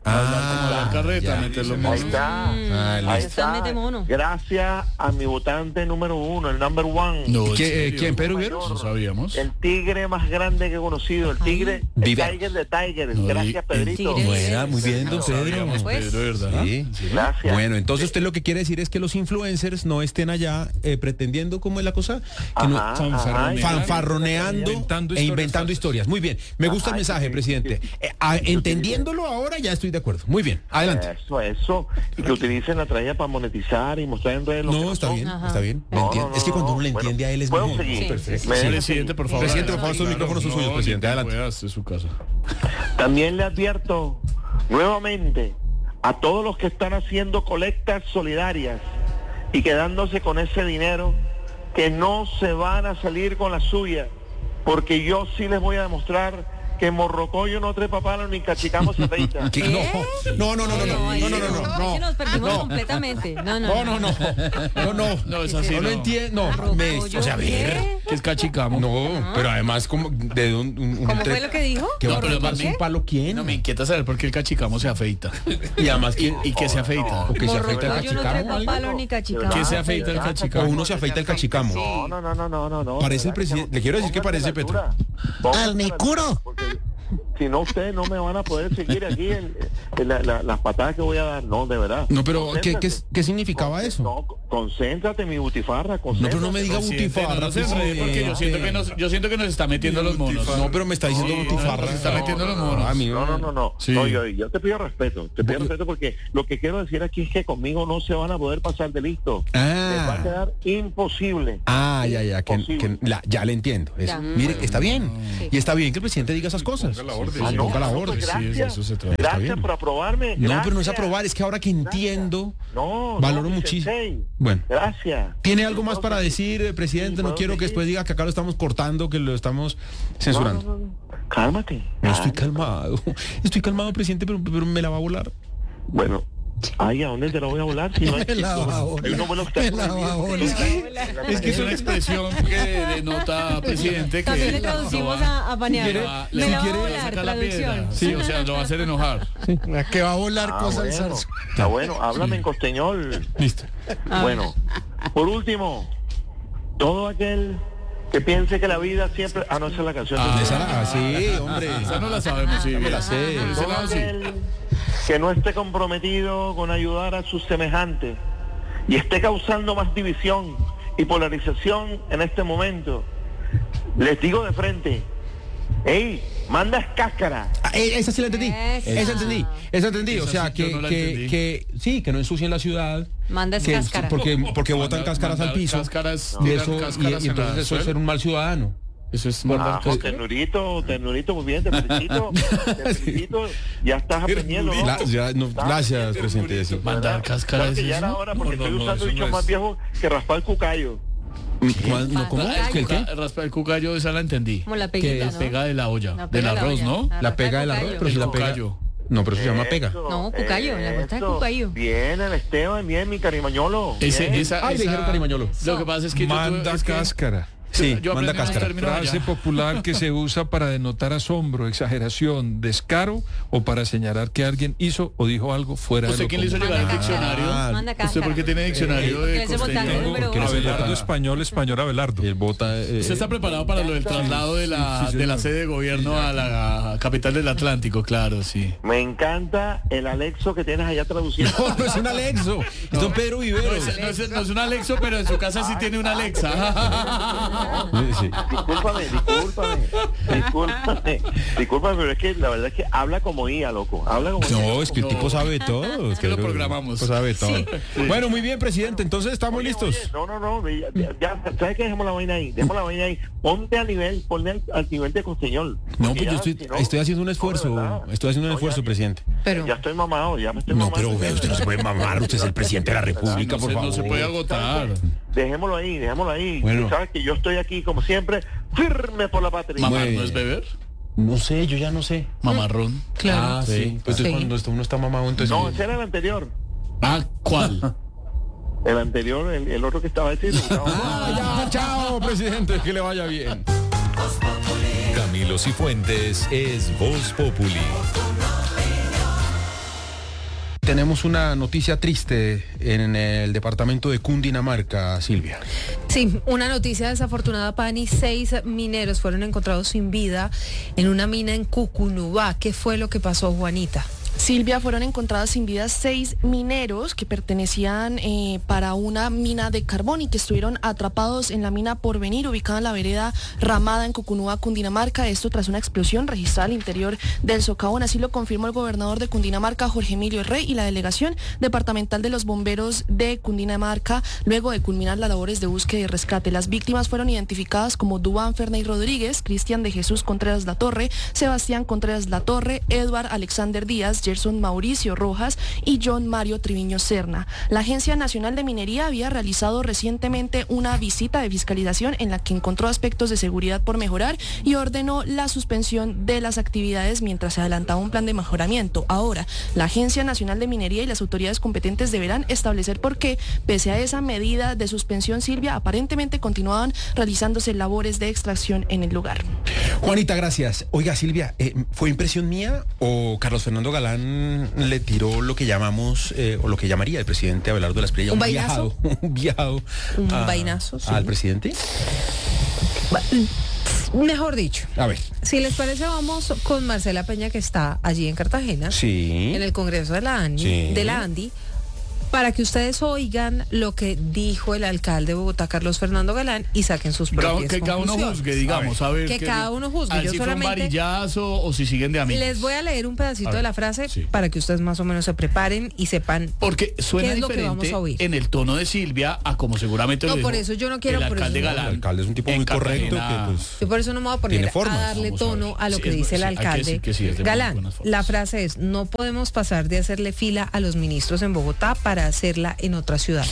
Speaker 2: Ah, la carreta, meter los monos.
Speaker 18: Ahí está.
Speaker 7: Ah,
Speaker 18: Ahí
Speaker 7: listo.
Speaker 18: está.
Speaker 7: Mete mono.
Speaker 18: Gracias a mi votante número uno, el number one.
Speaker 2: No, ¿en
Speaker 1: ¿Qué-
Speaker 2: serio?
Speaker 1: ¿Quién, Pedro Viveros?
Speaker 2: No sabíamos.
Speaker 18: El tigre más grande que he conocido, el tigre, el
Speaker 1: Viveros.
Speaker 18: Tiger de Tigers.
Speaker 2: No,
Speaker 18: Gracias,
Speaker 2: el
Speaker 18: Pedrito.
Speaker 7: tigre.
Speaker 1: Buena, muy bien, don
Speaker 2: No
Speaker 1: Pedro.
Speaker 2: sabíamos,
Speaker 7: Pues.
Speaker 2: Pedro, ¿verdad?
Speaker 1: Sí.
Speaker 18: Gracias.
Speaker 1: Bueno, entonces usted lo que quiere decir es que los influencers no estén allá eh, pretendiendo, ¿cómo es la cosa? Que no-
Speaker 18: Ajá,
Speaker 2: fanfarroneando.
Speaker 18: ajá.
Speaker 1: fanfarroneando
Speaker 4: Inventando
Speaker 1: e
Speaker 4: historias
Speaker 1: inventando
Speaker 4: falsas.
Speaker 1: historias. Muy bien, me gusta
Speaker 18: Ajá,
Speaker 1: el mensaje,
Speaker 18: que-
Speaker 1: presidente. Eh, ah, entendiéndolo ahora ya estoy de acuerdo. Muy bien, adelante.
Speaker 18: Eso, eso. Y que utilicen la tragedia para monetizar y mostrar en redes lo que
Speaker 1: No, está
Speaker 18: son.
Speaker 1: bien,
Speaker 7: Ajá.
Speaker 1: está bien.
Speaker 18: No,
Speaker 1: Le entiendo.
Speaker 18: no, no,
Speaker 1: Es que cuando
Speaker 18: no.
Speaker 1: uno le
Speaker 18: Bueno,
Speaker 1: entiende a él es
Speaker 18: ¿puedo
Speaker 1: mejor.
Speaker 18: seguir?
Speaker 1: Sí, perfecto.
Speaker 18: Me deja
Speaker 2: Presidente, por favor.
Speaker 1: Presidente, por favor, estos
Speaker 2: Claro,
Speaker 1: micrófonos son
Speaker 2: no,
Speaker 1: suyos, presidente.
Speaker 2: ni
Speaker 1: Adelante.
Speaker 2: puedas, es su casa.
Speaker 18: También le advierto nuevamente a todos los que están haciendo colectas solidarias y quedándose con ese dinero que no se van a salir con la suya, porque yo sí les voy a demostrar que Morrocoyo no trepa palo ni cachicamo se afeita.
Speaker 1: ¿Qué? No, no, no, no, no, no,
Speaker 7: ahí
Speaker 1: no, no,
Speaker 7: sí,
Speaker 1: no, no,
Speaker 7: ahí sí
Speaker 1: no.
Speaker 7: nos perdimos
Speaker 1: No.
Speaker 7: completamente. No, no,
Speaker 1: No, no, no, no, no,
Speaker 2: No, es así,
Speaker 1: no lo
Speaker 2: no.
Speaker 1: entiendo, no,
Speaker 7: Arrojo,
Speaker 1: me,
Speaker 7: yo
Speaker 1: o sea, a ver,
Speaker 7: qué.
Speaker 2: Que es cachicamo.
Speaker 1: no, pero además como de un, un, un
Speaker 7: ¿Cómo
Speaker 1: tre-
Speaker 7: fue lo que dijo?
Speaker 1: que va a
Speaker 2: No, pero
Speaker 1: treparse
Speaker 2: ¿qué?
Speaker 1: un palo quién,
Speaker 2: No, me inquieta saber por qué el cachicamo se afeita.
Speaker 1: y además
Speaker 2: ¿Y,
Speaker 1: quién,
Speaker 2: y qué se afeita?
Speaker 1: o que se afeita el
Speaker 7: Morrocoyo no
Speaker 1: cachicamo,
Speaker 7: trepa
Speaker 1: algo.
Speaker 7: palo ni cachicamo.
Speaker 2: ¿Qué se afeita el
Speaker 1: o
Speaker 2: cachicamo?
Speaker 1: uno se afeita el cachicamo.
Speaker 18: No, no, no, no, no, no, no.
Speaker 1: Parece el
Speaker 18: Relaxa,
Speaker 1: presidente, le quiero decir que
Speaker 18: pónganse
Speaker 1: parece
Speaker 18: la altura. Pónganse
Speaker 3: ¡Al
Speaker 18: la
Speaker 3: Necuro!
Speaker 18: altura, porque si no, ustedes no me van a poder seguir aquí en, en la- la- las patadas que voy a dar. No, de verdad.
Speaker 1: No, pero ¿qué, qué,
Speaker 18: Concéntrate.
Speaker 1: qué significaba eso?
Speaker 18: No, concéntrate, mi butifarra,
Speaker 1: No,
Speaker 18: concéntrate.
Speaker 1: pero no me diga
Speaker 2: Presidente,
Speaker 1: butifarra,
Speaker 2: no se enrede, porque yo siento que nos, yo siento que nos está metiendo los monos.
Speaker 1: No, pero me está diciendo
Speaker 2: Sí,
Speaker 1: butifarra.
Speaker 2: se está metiendo los monos.
Speaker 1: Ah, mi-
Speaker 18: No, no, no, no.
Speaker 2: Sí.
Speaker 18: No, yo, yo te pido respeto. Te pido respeto porque lo que quiero decir aquí es que conmigo no se van a poder pasar de listo. Les va a
Speaker 1: Ah,
Speaker 18: quedar imposible.
Speaker 1: ah, ya, ya, que,
Speaker 18: Imposible.
Speaker 1: que la- ya le entiendo. Eso.
Speaker 7: Ya.
Speaker 1: Mire, está bien.
Speaker 7: Sí.
Speaker 1: Y está bien que el presidente diga esas cosas.
Speaker 18: Ah,
Speaker 1: Sí,
Speaker 18: no,
Speaker 1: ponga la
Speaker 18: no,
Speaker 1: orden.
Speaker 18: pues
Speaker 2: Sí, de
Speaker 18: gracias.
Speaker 2: eso se trata.
Speaker 1: Está
Speaker 18: Gracias
Speaker 1: bien.
Speaker 18: por aprobarme.
Speaker 1: No, pero no es
Speaker 18: gracias.
Speaker 1: aprobar, es que ahora que entiendo,
Speaker 18: No,
Speaker 1: valoro
Speaker 18: no, mi
Speaker 1: muchísimo.
Speaker 18: sensei.
Speaker 1: Bueno.
Speaker 18: Gracias.
Speaker 1: ¿Tiene algo más para decir, eh, presidente?
Speaker 18: Sí,
Speaker 1: No
Speaker 18: puedo
Speaker 1: quiero que
Speaker 18: seguir.
Speaker 1: después diga que acá lo estamos cortando, que lo estamos
Speaker 18: No,
Speaker 1: censurando.
Speaker 18: no, no, no. Cálmate.
Speaker 1: No estoy
Speaker 18: cálmate.
Speaker 1: calmado. Estoy calmado, presidente, pero, pero me la va a volar.
Speaker 18: Bueno, ay, ¿a dónde te lo voy a volar? Si no hay,
Speaker 3: Me la va a volar.
Speaker 18: hay unos vuelos que
Speaker 3: Me
Speaker 18: están
Speaker 3: la va a
Speaker 18: prohibidos.
Speaker 3: volar.
Speaker 2: Es que es una expresión que denota, presidente, que
Speaker 7: También le traducimos a, a banear.
Speaker 2: quiere-
Speaker 7: Me
Speaker 2: si
Speaker 7: la va a
Speaker 2: quiere
Speaker 7: volar,
Speaker 2: sacar la
Speaker 7: traducción.
Speaker 2: piedra. Sí, o sea, lo va a hacer enojar.
Speaker 3: La que va a volar
Speaker 18: Ah,
Speaker 3: cosa al
Speaker 18: bueno.
Speaker 3: zarzo.
Speaker 18: Está bueno, háblame en costeñol.
Speaker 1: Listo.
Speaker 7: A
Speaker 18: Bueno, por último, todo aquel que piense que la vida siempre... Ah, no, esa es la canción.
Speaker 1: Ah, esa la- ah, sí, hombre.
Speaker 2: Esa no la sabemos, sí.
Speaker 1: me la sé.
Speaker 2: Por ese
Speaker 18: Todo
Speaker 2: lado, sí.
Speaker 18: aquel que no esté comprometido con ayudar a sus semejantes y esté causando más división y polarización en este momento, les digo de frente, ¡ey! Manda cáscara.
Speaker 1: Ah, eh, esa sí la entendí.
Speaker 7: Esa.
Speaker 1: Esa entendí. Esa entendí. O
Speaker 2: Esa
Speaker 1: sea,
Speaker 2: sí yo
Speaker 1: que,
Speaker 2: no la
Speaker 1: que,
Speaker 2: entendí.
Speaker 1: que sí, que no ensucien la ciudad.
Speaker 7: Manda
Speaker 1: que-
Speaker 7: cáscara.
Speaker 1: Porque, porque botan
Speaker 2: Mandar-
Speaker 1: cáscaras al
Speaker 2: mandar
Speaker 1: piso.
Speaker 2: cáscaras,
Speaker 1: y,
Speaker 2: tirar
Speaker 1: eso, y-
Speaker 2: cáscaras
Speaker 1: y
Speaker 2: en
Speaker 1: entonces
Speaker 2: la
Speaker 1: eso es
Speaker 2: suela.
Speaker 1: ser un mal ciudadano.
Speaker 2: Eso es
Speaker 18: Ah,
Speaker 2: mandar
Speaker 18: José,
Speaker 2: cáscaras.
Speaker 18: ternurito, ternurito, muy bien, te felicito, te felicito, ya estás aprendiendo, ¿no?
Speaker 1: Gla- ya, no, gracias, presidente. sí.
Speaker 2: Mandar cáscaras.
Speaker 18: Claro que ya
Speaker 2: ¿es
Speaker 18: era
Speaker 2: eso?
Speaker 18: hora porque
Speaker 2: No, no,
Speaker 18: estoy
Speaker 2: no,
Speaker 18: usando
Speaker 2: eso
Speaker 18: dichos
Speaker 2: no
Speaker 18: más
Speaker 2: es.
Speaker 18: viejos que raspar cucayo.
Speaker 1: ¿Cuál- no, ¿Cómo?
Speaker 2: Ah,
Speaker 1: ¿Qué,
Speaker 2: el
Speaker 1: qué?
Speaker 2: cuca- raspa- el cucayo, esa la entendí.
Speaker 7: Como la
Speaker 2: Que
Speaker 7: peguita,
Speaker 2: la
Speaker 7: ¿no?
Speaker 2: pega de la olla,
Speaker 7: La
Speaker 2: del
Speaker 7: pega de la
Speaker 2: arroz,
Speaker 7: olla.
Speaker 2: ¿no?
Speaker 7: La
Speaker 1: La pega del
Speaker 7: cucayo.
Speaker 1: arroz, pero si
Speaker 2: El
Speaker 1: la pega.
Speaker 2: cucayo.
Speaker 1: No, pero eso se llama pega.
Speaker 18: Eso,
Speaker 7: No, cucayo, la vuelta de
Speaker 18: eso.
Speaker 7: cucayo.
Speaker 18: Bien, el Esteban, bien, mi carimañolo.
Speaker 2: Ese,
Speaker 18: bien.
Speaker 2: esa,
Speaker 1: Ay, le
Speaker 2: esa-
Speaker 1: dijeron carimañolo.
Speaker 2: Lo que pasa es que yo
Speaker 4: Manda
Speaker 2: tuve- es que-
Speaker 4: cáscara.
Speaker 1: Sí,
Speaker 2: yo
Speaker 1: manda
Speaker 2: aprendí unos
Speaker 1: cáscara.
Speaker 2: términos
Speaker 4: Frase
Speaker 2: allá.
Speaker 4: popular que se usa para denotar asombro, exageración, descaro o para señalar que alguien hizo o dijo algo fuera de
Speaker 2: ¿Usted
Speaker 4: lo
Speaker 2: quién le hizo
Speaker 4: común.
Speaker 2: llegar el
Speaker 7: Manda
Speaker 2: diccionario?
Speaker 1: Ah,
Speaker 7: Manda
Speaker 2: ¿Usted
Speaker 7: cáscara.
Speaker 2: por qué tiene diccionario
Speaker 7: Porque
Speaker 2: de
Speaker 7: ese botaje
Speaker 2: costeño?
Speaker 7: número
Speaker 1: porque
Speaker 7: uno.
Speaker 1: ese
Speaker 4: Abelardo
Speaker 1: bota-
Speaker 4: español, español Abelardo.
Speaker 1: El bota. eh,
Speaker 2: ¿Usted está preparado para lo del traslado de la,
Speaker 4: sí,
Speaker 2: de la
Speaker 4: señor.
Speaker 2: sede de gobierno a la capital del Atlántico? Claro, sí.
Speaker 18: Me encanta el Alexo que tienes allá traduciendo.
Speaker 1: No, no es un Alexo. Es don Pedro
Speaker 2: No
Speaker 1: Viveros.
Speaker 2: es, no es- no es un Alexo, pero en su casa sí tiene una Alexa.
Speaker 1: Sí, sí.
Speaker 18: Discúlpame, discúlpame, discúlpame, discúlpame, pero es que la verdad es que habla como I A, loco. Habla como I A.
Speaker 1: No, es que el
Speaker 2: No.
Speaker 1: tipo sabe todo.
Speaker 2: Es que lo
Speaker 1: Pedro
Speaker 2: programamos.
Speaker 1: tipo sabe todo. Bueno, muy bien, presidente. Entonces estamos
Speaker 18: Oye,
Speaker 1: listos.
Speaker 18: oye, no, no, no, ya, ya- ya, ¿sabes qué? Dejemos la vaina ahí, dejemos la vaina ahí. Ponte al nivel, ponte al, al nivel de costeñol.
Speaker 1: No,
Speaker 18: Porque
Speaker 1: pues yo
Speaker 18: ya,
Speaker 1: estoy,
Speaker 18: si no-
Speaker 1: estoy haciendo un
Speaker 18: no, de
Speaker 1: esfuerzo.
Speaker 18: verdad.
Speaker 1: Estoy haciendo un
Speaker 18: No,
Speaker 1: esfuerzo,
Speaker 18: ya-
Speaker 1: presidente.
Speaker 7: Pero,
Speaker 18: Ya estoy mamado, ya me estoy
Speaker 1: No,
Speaker 18: mamando.
Speaker 1: pero ve, usted no se puede mamar. Usted es el presidente de la República,
Speaker 2: no,
Speaker 1: por
Speaker 2: se,
Speaker 1: favor.
Speaker 2: no se puede agotar.
Speaker 18: Dejémoslo ahí, dejémoslo ahí.
Speaker 1: Bueno.
Speaker 18: Y sabes que yo estoy aquí, como siempre, firme por la patria.
Speaker 2: ¿Mamar
Speaker 1: Bueno.
Speaker 2: no es beber?
Speaker 1: No sé, yo ya no sé.
Speaker 2: Mamarrón.
Speaker 7: claro.
Speaker 1: Ah, sí. Pues entonces
Speaker 7: Sí.
Speaker 1: cuando está- uno está mamado, entonces.
Speaker 18: No, ese era el anterior.
Speaker 2: Ah, ¿cuál?
Speaker 18: El anterior, el, el otro que estaba ese.
Speaker 1: Ah, ya, chao, presidente. Que le vaya bien.
Speaker 9: Camilo Cifuentes es Voz Populi.
Speaker 1: tenemos una noticia triste en el departamento de Cundinamarca, Silvia.
Speaker 7: Sí, una noticia desafortunada, Pani. Seis mineros fueron encontrados sin vida en una mina en Cucunubá. ¿Qué fue lo que pasó, Juanita?
Speaker 19: Silvia, fueron encontradas sin vida seis mineros que pertenecían eh, para una mina de carbón y que estuvieron atrapados en la mina Porvenir, ubicada en la vereda Ramada en Cucunúa, Cundinamarca. Esto tras una explosión registrada al interior del socavón. Así lo confirmó el gobernador de Cundinamarca, Jorge Emilio Rey, y la delegación departamental de los bomberos de Cundinamarca, luego de culminar las labores de búsqueda y rescate. Las víctimas fueron identificadas como Dubán Ferney Rodríguez, Cristian de Jesús Contreras Latorre, Sebastián Contreras Latorre, Edward Alexander Díaz, Gerson Mauricio Rojas y John Mario Triviño Serna. La Agencia Nacional de Minería había realizado recientemente una visita de fiscalización en la que encontró aspectos de seguridad por mejorar y ordenó la suspensión de las actividades mientras se adelantaba un plan de mejoramiento. Ahora, la Agencia Nacional de Minería y las autoridades competentes deberán establecer por qué, pese a esa medida de suspensión, Silvia, aparentemente continuaban realizándose labores de extracción en el lugar.
Speaker 1: Juanita, gracias. Oiga, Silvia, eh, ¿fue impresión mía o Carlos Fernando Galán le tiró lo que llamamos, eh, o lo que llamaría el presidente Abelardo de la Espriella,
Speaker 7: un,
Speaker 1: un
Speaker 7: viajado,
Speaker 1: un viajado
Speaker 7: un
Speaker 1: a,
Speaker 7: vainazo, sí.
Speaker 1: al presidente?
Speaker 7: Mejor dicho.
Speaker 1: A ver.
Speaker 7: Si les parece, vamos con Marcela Peña, que está allí en Cartagena,
Speaker 1: sí,
Speaker 7: en el Congreso de la ANDI,
Speaker 1: sí.
Speaker 7: de la ANDI, para que ustedes oigan lo que dijo el alcalde de Bogotá, Carlos Fernando Galán, y saquen sus propias
Speaker 2: que cada uno
Speaker 7: conclusiones.
Speaker 2: juzgue, digamos, a ver.
Speaker 7: Que
Speaker 2: qué,
Speaker 7: cada uno juzgue.
Speaker 2: a ver
Speaker 7: Yo
Speaker 2: si
Speaker 7: solamente
Speaker 2: fue un varillazo o si siguen de amigos.
Speaker 7: les voy a leer un pedacito
Speaker 2: A ver,
Speaker 7: de la frase
Speaker 2: sí.
Speaker 7: para que ustedes más o menos se preparen y sepan
Speaker 2: porque suena
Speaker 7: qué es lo que vamos
Speaker 2: diferente
Speaker 7: a oír.
Speaker 2: en el tono de Silvia a como seguramente
Speaker 7: No,
Speaker 2: lo
Speaker 7: por
Speaker 2: dijo
Speaker 7: eso yo no quiero-
Speaker 2: el
Speaker 7: por
Speaker 2: alcalde
Speaker 7: eso no.
Speaker 2: Galán.
Speaker 1: El alcalde es un tipo
Speaker 2: en
Speaker 1: muy correcto
Speaker 2: Cartagena.
Speaker 1: que pues,
Speaker 7: Yo por eso no me voy a
Speaker 1: tiene
Speaker 7: poner a
Speaker 1: formas.
Speaker 7: darle
Speaker 2: Vamos a
Speaker 7: tono
Speaker 2: ver.
Speaker 7: a lo
Speaker 2: Sí,
Speaker 7: que
Speaker 2: es-
Speaker 7: dice el
Speaker 2: sí, hay que
Speaker 7: alcalde.
Speaker 2: decir que sí, es de muy
Speaker 7: Galán,
Speaker 2: buenas formas.
Speaker 7: la frase es: no podemos pasar de hacerle fila a los ministros en Bogotá para hacerla en otras ciudades.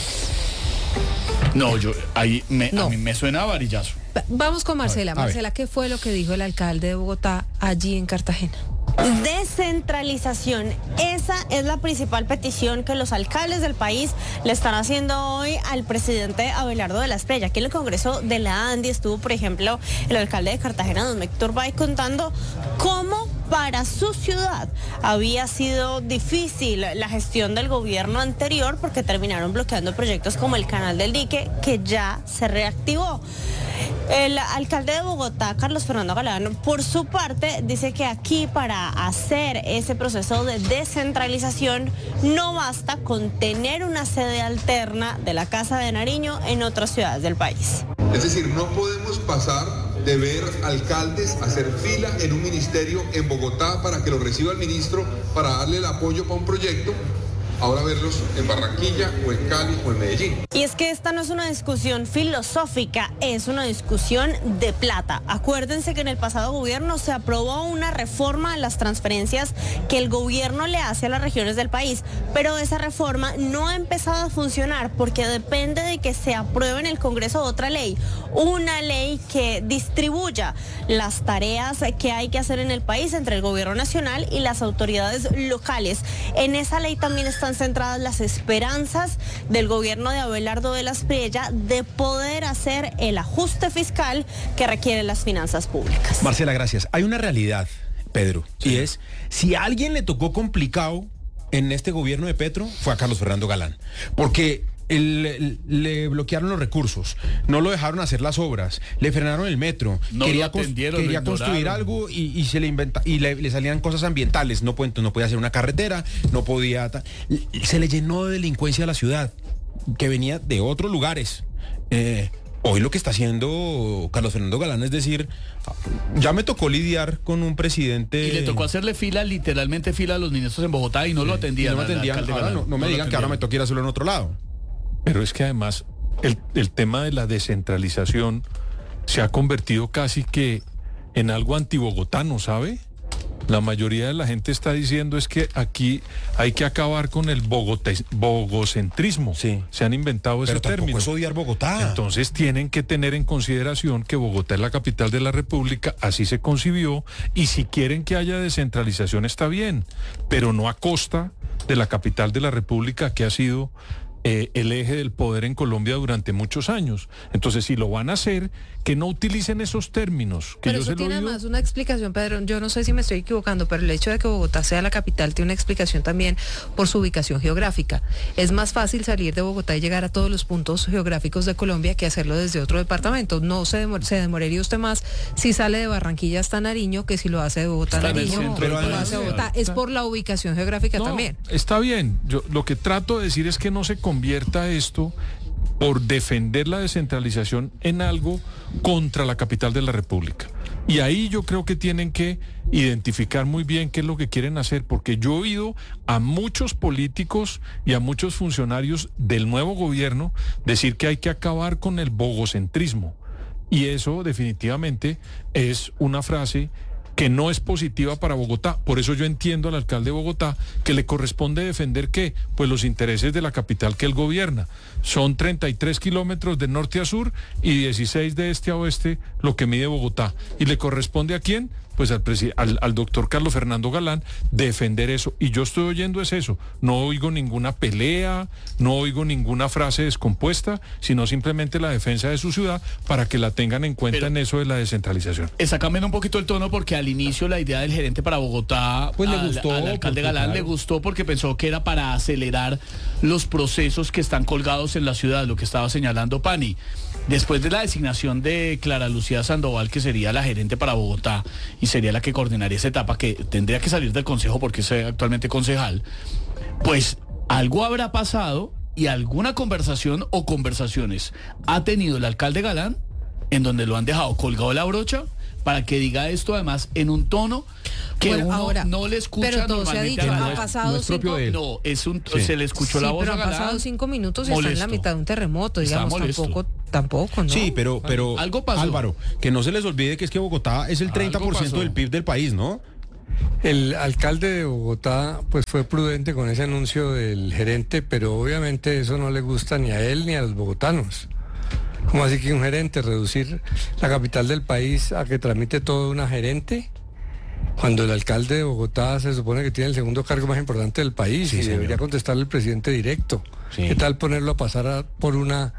Speaker 2: No, yo ahí me,
Speaker 7: No.
Speaker 2: a mí me suena a varillazo.
Speaker 7: Va- Vamos con Marcela.
Speaker 2: A ver, a ver.
Speaker 7: Marcela, ¿qué fue lo que dijo el alcalde de Bogotá allí en Cartagena?
Speaker 20: Descentralización. Esa es la principal petición que los alcaldes del país le están haciendo hoy al presidente Abelardo de la Espriella. Aquí en el Congreso de la ANDI estuvo, por ejemplo, el alcalde de Cartagena, don Héctor Bay, contando cómo para su ciudad había sido difícil la gestión del gobierno anterior porque terminaron bloqueando proyectos como el Canal del Dique, que ya se reactivó. El alcalde de Bogotá, Carlos Fernando Galán, por su parte, dice que aquí para hacer ese proceso de descentralización no basta con tener una sede alterna de la Casa de Nariño en otras ciudades del país.
Speaker 21: Es decir, no podemos pasar de ver alcaldes hacer fila en un ministerio en Bogotá para que lo reciba el ministro para darle el apoyo para un proyecto, ahora verlos en Barranquilla o en Cali o en Medellín.
Speaker 20: Y es que esta no es una discusión filosófica, es una discusión de plata. Acuérdense que en el pasado gobierno se aprobó una reforma a las transferencias que el gobierno le hace a las regiones del país, pero esa reforma no ha empezado a funcionar porque depende de que se apruebe en el Congreso otra ley, una ley que distribuya las tareas que hay que hacer en el país entre el gobierno nacional y las autoridades locales. En esa ley también están centradas las esperanzas del gobierno de Abelardo de la Espriella de poder hacer el ajuste fiscal que requieren las finanzas públicas.
Speaker 1: Marcela, gracias. Hay una realidad, Pedro, sí. Y es, si a alguien le tocó complicado en este gobierno de Petro, fue a Carlos Fernando Galán, porque el, el, le bloquearon los recursos, no lo dejaron hacer las obras, le frenaron el metro,
Speaker 2: no
Speaker 1: quería,
Speaker 2: lo atendieron,
Speaker 1: quería
Speaker 2: lo
Speaker 1: construir
Speaker 2: ignoraron.
Speaker 1: algo y, y se le inventa y le, le salían cosas ambientales, no, puede, no podía hacer una carretera, no podía, se le llenó de delincuencia a la ciudad, que venía de otros lugares. Eh, hoy lo que está haciendo Carlos Fernando Galán es decir, ya me tocó lidiar con un presidente...
Speaker 2: Y le tocó hacerle fila, literalmente fila a los ministros en Bogotá y no sí, lo atendían.
Speaker 1: No, me atendían ahora no, no me no digan que ahora me toca ir a hacerlo en otro lado.
Speaker 4: Pero es que además el, el tema de la descentralización se ha convertido casi que en algo antibogotano, ¿sabe? La mayoría de la gente está diciendo es que aquí hay que acabar con el bogote, bogocentrismo. Sí. Se han inventado ese
Speaker 1: Pero tampoco
Speaker 4: término.
Speaker 1: es odiar Bogotá.
Speaker 4: Entonces tienen que tener en consideración que Bogotá es la capital de la República, así se concibió, y si quieren que haya descentralización está bien, pero no a costa de la capital de la República, que ha sido Eh, el eje del poder en Colombia durante muchos años. Entonces, si lo van a hacer, que no utilicen esos términos. Que
Speaker 7: pero
Speaker 4: yo
Speaker 7: eso
Speaker 4: se lo
Speaker 7: tiene
Speaker 4: digo.
Speaker 7: además una explicación, Pedro. Yo no sé si me estoy equivocando, pero el hecho de que Bogotá sea la capital tiene una explicación también por su ubicación geográfica. Es más fácil salir de Bogotá y llegar a todos los puntos geográficos de Colombia que hacerlo desde otro departamento. No se, demor se demoraría usted más si sale de Barranquilla hasta Nariño que si lo hace de Bogotá a Nariño. Pero además, de Bogotá. Es por la ubicación geográfica
Speaker 4: no,
Speaker 7: también.
Speaker 4: Está bien. Yo lo que trato de decir es que no se convierta esto por defender la descentralización en algo contra la capital de la República. Y ahí yo creo que tienen que identificar muy bien qué es lo que quieren hacer, porque yo he oído a muchos políticos y a muchos funcionarios del nuevo gobierno decir que hay que acabar con el bogocentrismo. Y eso definitivamente es una frase que no es positiva para Bogotá. Por eso yo entiendo al alcalde de Bogotá que le corresponde defender ¿qué? Pues los intereses de la capital que él gobierna. Son treinta y tres kilómetros de norte a sur y dieciséis de este a oeste lo que mide Bogotá. ¿Y le corresponde a quién? Pues al, al, al doctor Carlos Fernando Galán defender eso. Y yo estoy oyendo es eso. No oigo ninguna pelea, no oigo ninguna frase descompuesta, sino simplemente la defensa de su ciudad para que la tengan en cuenta Pero, en eso de la descentralización.
Speaker 2: Está cambiando un poquito el tono porque al inicio la idea del gerente para Bogotá
Speaker 1: pues
Speaker 2: al,
Speaker 1: le gustó,
Speaker 2: al alcalde
Speaker 1: porque,
Speaker 2: Galán
Speaker 1: claro.
Speaker 2: le gustó porque pensó que era para acelerar los procesos que están colgados en la ciudad, lo que estaba señalando Pani. Después de la designación de Clara Lucía Sandoval, que sería la gerente para Bogotá y sería la que coordinaría esa etapa, que tendría que salir del consejo porque es actualmente concejal, pues algo habrá pasado y alguna conversación o conversaciones ha tenido el alcalde Galán en donde lo han dejado colgado de la brocha para que diga esto además en un tono que
Speaker 7: bueno,
Speaker 2: uno
Speaker 7: ahora,
Speaker 2: no le escucha
Speaker 7: pero todo
Speaker 2: normalmente.
Speaker 7: Se ha dicho,
Speaker 2: no
Speaker 7: ha
Speaker 2: es,
Speaker 7: pasado
Speaker 2: no es propio
Speaker 7: cinco,
Speaker 2: de él. No, es un, sí. se le escuchó
Speaker 7: sí,
Speaker 2: la voz
Speaker 7: pero
Speaker 2: a
Speaker 7: han
Speaker 2: Galán,
Speaker 7: pasado cinco minutos y
Speaker 2: molesto.
Speaker 7: está en la mitad de un terremoto, digamos, tampoco, tampoco, ¿no?
Speaker 1: Sí, pero, pero
Speaker 2: algo pasó.
Speaker 1: Álvaro, que no se les olvide que es que Bogotá es el treinta por ciento del P I B del país, ¿no?
Speaker 17: El alcalde de Bogotá pues fue prudente con ese anuncio del gerente, pero obviamente eso no le gusta ni a él ni a los bogotanos. ¿Cómo así que un gerente, reducir la capital del país a que tramite todo una gerente? Cuando el alcalde de Bogotá se supone que tiene el segundo cargo más importante del país sí, y señor. Debería contestarle el presidente directo. Sí. ¿Qué tal ponerlo a pasar a, por una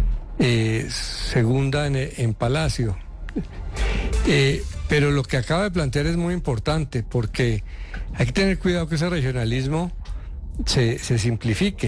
Speaker 17: eh, segunda en, en Palacio? Eh, pero lo que acaba de plantear es muy importante porque hay que tener cuidado que ese regionalismo se, se simplifique.